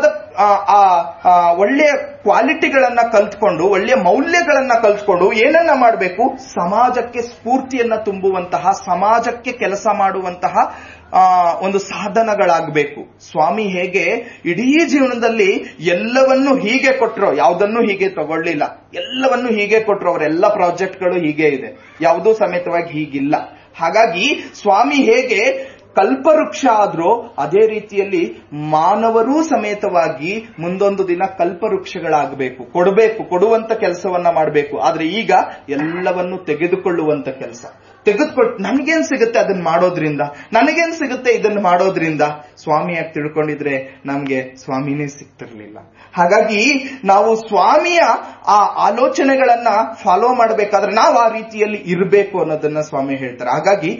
ಆ ಒಳ್ಳೆಯ ಕ್ವಾಲಿಟಿಗಳನ್ನ ಕಲ್ತ್ಕೊಂಡು, ಒಳ್ಳೆಯ ಮೌಲ್ಯಗಳನ್ನ ಕಲ್ತ್ಕೊಂಡು ಏನನ್ನ ಮಾಡಬೇಕು, ಸಮಾಜಕ್ಕೆ ಸ್ಫೂರ್ತಿಯನ್ನ ತುಂಬುವಂತಹ, ಸಮಾಜಕ್ಕೆ ಕೆಲಸ ಮಾಡುವಂತಹ ಆ ಒಂದು ಸಾಧನಗಳಾಗಬೇಕು. ಸ್ವಾಮಿ ಹೇಗೆ ಇಡೀ ಜೀವನದಲ್ಲಿ ಎಲ್ಲವನ್ನೂ ಹೀಗೆ ಕೊಟ್ರೋ, ಯಾವುದನ್ನು ಹೀಗೆ ತಗೊಳ್ಳಿಲ್ಲ, ಎಲ್ಲವನ್ನೂ ಹೀಗೆ ಕೊಟ್ರು. ಅವರೆಲ್ಲ ಪ್ರಾಜೆಕ್ಟ್ಗಳು ಹೀಗೆ ಇದೆ, ಯಾವುದೂ ಸಮೇತವಾಗಿ ಹೀಗಿಲ್ಲ. ಹಾಗಾಗಿ ಸ್ವಾಮಿ ಹೇಗೆ ಕಲ್ಪವೃಕ್ಷ ಆದ್ರೂ ಅದೇ ರೀತಿಯಲ್ಲಿ ಮಾನವರೂ ಸಮೇತವಾಗಿ ಮುಂದೊಂದು ದಿನ ಕಲ್ಪವೃಕ್ಷಗಳಾಗಬೇಕು, ಕೊಡಬೇಕು, ಕೊಡುವಂತ ಕೆಲಸವನ್ನ ಮಾಡಬೇಕು. ಆದ್ರೆ ಈಗ ಎಲ್ಲವನ್ನು ತೆಗೆದುಕೊಳ್ಳುವಂತ ಕೆಲಸ. ತೆಗೆದುಕೊಟ್ಟು ನನ್ಗೇನ್ ಸಿಗುತ್ತೆ ಅದನ್ನ ಮಾಡೋದ್ರಿಂದ, ನನಗೇನ್ ಸಿಗುತ್ತೆ ಇದನ್ನ ಮಾಡೋದ್ರಿಂದ. ಸ್ವಾಮಿಯಾಗಿ ತಿಳ್ಕೊಂಡಿದ್ರೆ ನಮ್ಗೆ ಸ್ವಾಮಿನೇ ಸಿಗ್ತಿರ್ಲಿಲ್ಲ. ಹಾಗಾಗಿ ನಾವು ಸ್ವಾಮಿಯ ಆ ಆಲೋಚನೆಗಳನ್ನ ಫಾಲೋ ಮಾಡಬೇಕಾದ್ರೆ ನಾವು ಆ ರೀತಿಯಲ್ಲಿ ಇರಬೇಕು ಅನ್ನೋದನ್ನ ಸ್ವಾಮಿ ಹೇಳ್ತಾರೆ. ಹಾಗಾಗಿ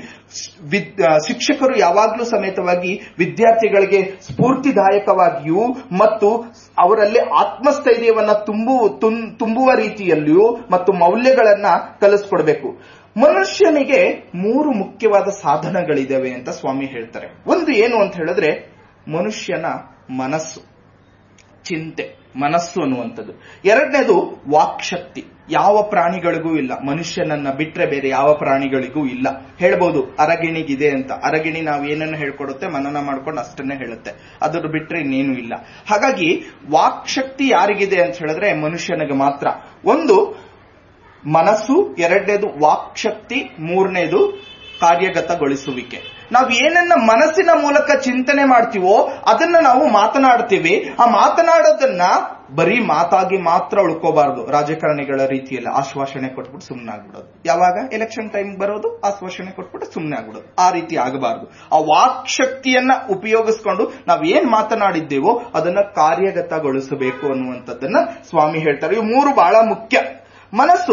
ಶಿಕ್ಷಕರು ಯಾವಾಗ್ಲೂ ಸಮೇತವಾಗಿ ವಿದ್ಯಾರ್ಥಿಗಳಿಗೆ ಸ್ಫೂರ್ತಿದಾಯಕವಾಗಿಯೂ ಮತ್ತು ಅವರಲ್ಲಿ ಆತ್ಮಸ್ಥೈರ್ಯವನ್ನ ತುಂಬು ತುಂಬುವ ರೀತಿಯಲ್ಲಿಯೂ ಮತ್ತು ಮೌಲ್ಯಗಳನ್ನ ಕಲಿಸ್ಕೊಡ್ಬೇಕು. ಮನುಷ್ಯನಿಗೆ ಮೂರು ಮುಖ್ಯವಾದ ಸಾಧನಗಳಿದಾವೆ ಅಂತ ಸ್ವಾಮಿ ಹೇಳ್ತಾರೆ. ಒಂದು ಏನು ಅಂತ ಹೇಳಿದ್ರೆ ಮನುಷ್ಯನ ಮನಸ್ಸು, ಚಿಂತೆ, ಮನಸ್ಸು ಅನ್ನುವಂಥದ್ದು. ಎರಡನೇದು ವಾಕ್ಶಕ್ತಿ. ಯಾವ ಪ್ರಾಣಿಗಳಿಗೂ ಇಲ್ಲ, ಮನುಷ್ಯನನ್ನ ಬಿಟ್ರೆ ಬೇರೆ ಯಾವ ಪ್ರಾಣಿಗಳಿಗೂ ಇಲ್ಲ. ಹೇಳ್ಬೋದು ಅರಗಿಣಿಗಿದೆ ಅಂತ, ಅರಗಿಣಿ ನಾವು ಏನನ್ನು ಹೇಳ್ಕೊಡುತ್ತೆ ಮನನ ಮಾಡ್ಕೊಂಡು ಅಷ್ಟನ್ನೇ ಹೇಳುತ್ತೆ, ಅದ್ರ ಬಿಟ್ರೆ ಇನ್ನೇನು ಇಲ್ಲ. ಹಾಗಾಗಿ ವಾಕ್ಶಕ್ತಿ ಯಾರಿಗಿದೆ ಅಂತ ಹೇಳಿದ್ರೆ ಮನುಷ್ಯನಿಗೆ ಮಾತ್ರ. ಒಂದು ಮನಸ್ಸು, ಎರಡನೇದು ವಾಕ್ಶಕ್ತಿ, ಮೂರನೇದು ಕಾರ್ಯಗತಗೊಳಿಸುವಿಕೆ. ನಾವು ಏನನ್ನ ಮನಸ್ಸಿನ ಮೂಲಕ ಚಿಂತನೆ ಮಾಡ್ತೀವೋ ಅದನ್ನ ನಾವು ಮಾತನಾಡ್ತೀವಿ. ಆ ಮಾತನಾಡೋದನ್ನ ಬರೀ ಮಾತಾಗಿ ಮಾತ್ರ ಉಳ್ಕೋಬಾರದು. ರಾಜಕಾರಣಿಗಳ ರೀತಿಯಲ್ಲಿ ಆಶ್ವಾಸನೆ ಕೊಟ್ಬಿಟ್ಟು ಸುಮ್ಮನೆ ಆಗ್ಬಿಡೋದು, ಯಾವಾಗ ಎಲೆಕ್ಷನ್ ಟೈಮ್ ಬರೋದು ಆಶ್ವಾಸನೆ ಕೊಟ್ಬಿಟ್ಟು ಸುಮ್ಮನೆ ಆಗ್ಬಿಡೋದು, ಆ ರೀತಿ ಆಗಬಾರದು. ಆ ವಾಕ್ ಶಕ್ತಿಯನ್ನ ಉಪಯೋಗಿಸ್ಕೊಂಡು ನಾವ್ ಏನ್ ಮಾತನಾಡಿದ್ದೇವೋ ಅದನ್ನ ಕಾರ್ಯಗತಗೊಳಿಸಬೇಕು ಅನ್ನುವಂಥದ್ದನ್ನ ಸ್ವಾಮಿ ಹೇಳ್ತಾರೆ. ಇವು ಮೂರು ಬಹಳ ಮುಖ್ಯ. ಮನಸ್ಸು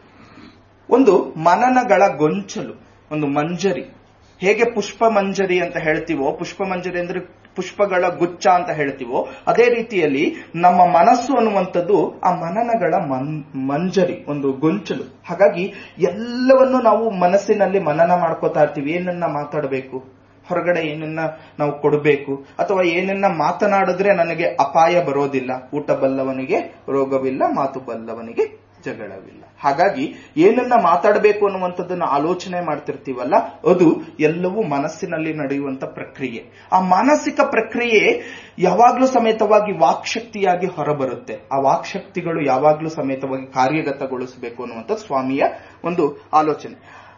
ಒಂದು ಮನನಗಳ ಗೊಂಚಲು, ಒಂದು ಮಂಜರಿ. ಹೇಗೆ ಪುಷ್ಪ ಮಂಜರಿ ಅಂತ ಹೇಳ್ತೀವೋ, ಪುಷ್ಪ ಮಂಜರಿ ಅಂದ್ರೆ ಪುಷ್ಪಗಳ ಗುಚ್ಛ ಅಂತ ಹೇಳ್ತೀವೋ, ಅದೇ ರೀತಿಯಲ್ಲಿ ನಮ್ಮ ಮನಸ್ಸು ಅನ್ನುವಂಥದ್ದು ಆ ಮನನಗಳ ಮಂಜರಿ, ಒಂದು ಗೊಂಚಲು. ಹಾಗಾಗಿ ಎಲ್ಲವನ್ನು ನಾವು ಮನಸ್ಸಿನಲ್ಲಿ ಮನನ ಮಾಡ್ಕೋತಾ ಇರ್ತೀವಿ. ಏನನ್ನ ಮಾತಾಡಬೇಕು, ಹೊರಗಡೆ ಏನನ್ನ ನಾವು ಕೊಡಬೇಕು, ಅಥವಾ ಏನನ್ನ ಮಾತನಾಡಿದ್ರೆ ನನಗೆ ಅಪಾಯ ಬರೋದಿಲ್ಲ. ಊಟ ಬಲ್ಲವನಿಗೆ ರೋಗವಿಲ್ಲ, ಮಾತು ಬಲ್ಲವನಿಗೆ ಜಗಳವಿಲ್ಲ. ಹಾಗಾಗಿ ಏನನ್ನ ಮಾತಾಡಬೇಕು ಅನ್ನುವಂಥದ್ದನ್ನ ಆಲೋಚನೆ ಮಾಡ್ತಿರ್ತೀವಲ್ಲ, ಅದು ಎಲ್ಲವೂ ಮನಸ್ಸಿನಲ್ಲಿ ನಡೆಯುವಂತ ಪ್ರಕ್ರಿಯೆ. ಆ ಮಾನಸಿಕ ಪ್ರಕ್ರಿಯೆ ಯಾವಾಗ್ಲೂ ಸಮೇತವಾಗಿ ವಾಕ್ಶಕ್ತಿಯಾಗಿ ಹೊರಬರುತ್ತೆ. ಆ ವಾಕ್ಶಕ್ತಿಗಳು ಯಾವಾಗ್ಲೂ ಸಮೇತವಾಗಿ ಕಾರ್ಯಗತಗೊಳಿಸಬೇಕು ಅನ್ನುವಂಥದ್ದು ಸ್ವಾಮಿಯ ಒಂದು ಆಲೋಚನೆ.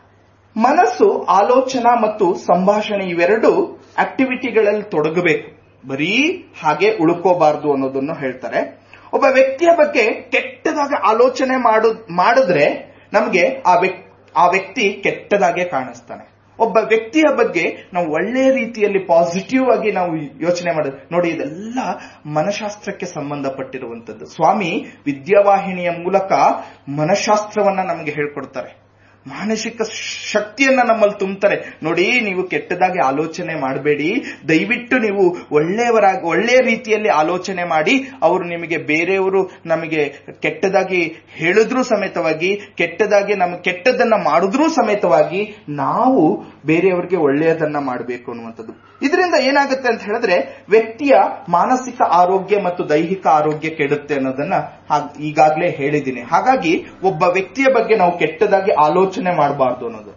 ಮನಸ್ಸು ಆಲೋಚನಾ ಮತ್ತು ಸಂಭಾಷಣೆ ಇವೆರಡು ಆಕ್ಟಿವಿಟಿಗಳಲ್ಲಿ ತೊಡಗಬೇಕು, ಬರೀ ಹಾಗೆ ಉಳ್ಕೋಬಾರ್ದು ಅನ್ನೋದನ್ನು ಹೇಳ್ತಾರೆ. ಒಬ್ಬ ವ್ಯಕ್ತಿಯ ಬಗ್ಗೆ ಕೆಟ್ಟದಾಗಿ ಆಲೋಚನೆ ಮಾಡು ಮಾಡಿದ್ರೆ ನಮಗೆ ಆ ವ್ಯಕ್ತಿ ಆ ವ್ಯಕ್ತಿ ಕೆಟ್ಟದಾಗೆ ಕಾಣಿಸ್ತಾನೆ. ಒಬ್ಬ ವ್ಯಕ್ತಿಯ ಬಗ್ಗೆ ನಾವು ಒಳ್ಳೆಯ ರೀತಿಯಲ್ಲಿ ಪಾಸಿಟಿವ್ ಆಗಿ ನಾವು ಯೋಚನೆ ಮಾಡಿದ್ರೆ, ನೋಡಿ ಇದೆಲ್ಲ ಮನಶಾಸ್ತ್ರಕ್ಕೆ ಸಂಬಂಧಪಟ್ಟಿರುವಂತದ್ದು. ಸ್ವಾಮಿ ವಿದ್ಯಾವಾಹಿನಿಯ ಮೂಲಕ ಮನಶಾಸ್ತ್ರವನ್ನ ನಮಗೆ ಹೇಳ್ಕೊಡ್ತಾರೆ, ಮಾನಸಿಕ ಶಕ್ತಿಯನ್ನ ನಮ್ಮಲ್ಲಿ ತುಂಬುತ್ತಾರೆ. ನೋಡಿ, ನೀವು ಕೆಟ್ಟದಾಗಿ ಆಲೋಚನೆ ಮಾಡಬೇಡಿ, ದಯವಿಟ್ಟು ನೀವು ಒಳ್ಳೆಯವರಾಗಿ ಒಳ್ಳೆಯ ರೀತಿಯಲ್ಲಿ ಆಲೋಚನೆ ಮಾಡಿ. ಅವರು ನಿಮಗೆ ಬೇರೆಯವರು ನಮಗೆ ಕೆಟ್ಟದಾಗಿ ಹೇಳಿದ್ರೂ ಸಮೇತವಾಗಿ, ಕೆಟ್ಟದಾಗಿ ನಮಗೆ ಕೆಟ್ಟದನ್ನ ಮಾಡಿದ್ರೂ ಸಮೇತವಾಗಿ ನಾವು ಬೇರೆಯವರಿಗೆ ಒಳ್ಳೆಯದನ್ನ ಮಾಡಬೇಕು ಅನ್ನುವಂಥದ್ದು. ಇದರಿಂದ ಏನಾಗುತ್ತೆ ಅಂತ ಹೇಳಿದ್ರೆ ವ್ಯಕ್ತಿಯ ಮಾನಸಿಕ ಆರೋಗ್ಯ ಮತ್ತು ದೈಹಿಕ ಆರೋಗ್ಯ ಕೆಡುತ್ತೆ ಅನ್ನೋದನ್ನ ಈಗಾಗಲೇ ಹೇಳಿದ್ದೀನಿ. ಹಾಗಾಗಿ ಒಬ್ಬ ವ್ಯಕ್ತಿಯ ಬಗ್ಗೆ ನಾವು ಕೆಟ್ಟದಾಗಿ ಆಲೋಚನೆ ಮಾಡಬಾರ್ದು ಅನ್ನೋದು.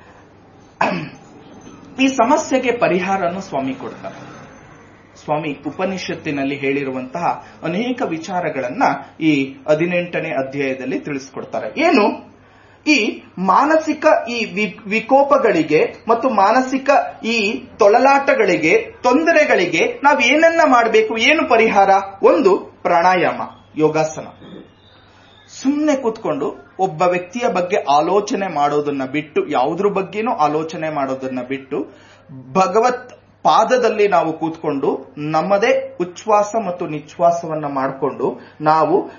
ಈ ಸಮಸ್ಯೆಗೆ ಪರಿಹಾರವನ್ನು ಸ್ವಾಮಿ ಕೊಡ್ತಾರೆ. ಸ್ವಾಮಿ ಉಪನಿಷತ್ತಿನಲ್ಲಿ ಹೇಳಿರುವಂತಹ ಅನೇಕ ವಿಚಾರಗಳನ್ನ ಈ ಹದಿನೆಂಟನೇ ಅಧ್ಯಾಯದಲ್ಲಿ ತಿಳಿಸ್ಕೊಡ್ತಾರೆ. ಏನು? ಈ ಮಾನಸಿಕ ಈ ವಿಕೋಪಗಳಿಗೆ ಮತ್ತು ಮಾನಸಿಕ ಈ ತೊಳಲಾಟಗಳಿಗೆ, ತೊಂದರೆಗಳಿಗೆ ನಾವು ಏನನ್ನ ಮಾಡಬೇಕು, ಏನು ಪರಿಹಾರ? ಒಂದು ಪ್ರಾಣಾಯಾಮ, ಯೋಗಾಸನ. ಸುಮ್ಮನೆ ಕೂತ್ಕೊಂಡು ಒಬ್ಬ ವ್ಯಕ್ತಿಯ ಬಗ್ಗೆ ಆಲೋಚನೆ ಮಾಡೋದನ್ನ ಬಿಟ್ಟು, ಯಾವುದ್ರ ಬಗ್ಗೆನೂ ಆಲೋಚನೆ ಮಾಡೋದನ್ನ ಬಿಟ್ಟು, ಭಗವತ್ ಪಾದದಲ್ಲಿ ನಾವು ಕೂತ್ಕೊಂಡು ನಮ್ಮದೇ ಉಚ್ಛ್ವಾಸ ಮತ್ತು ನಿಶ್ವಾಸವನ್ನ ಮಾಡಿಕೊಂಡು ನಾವು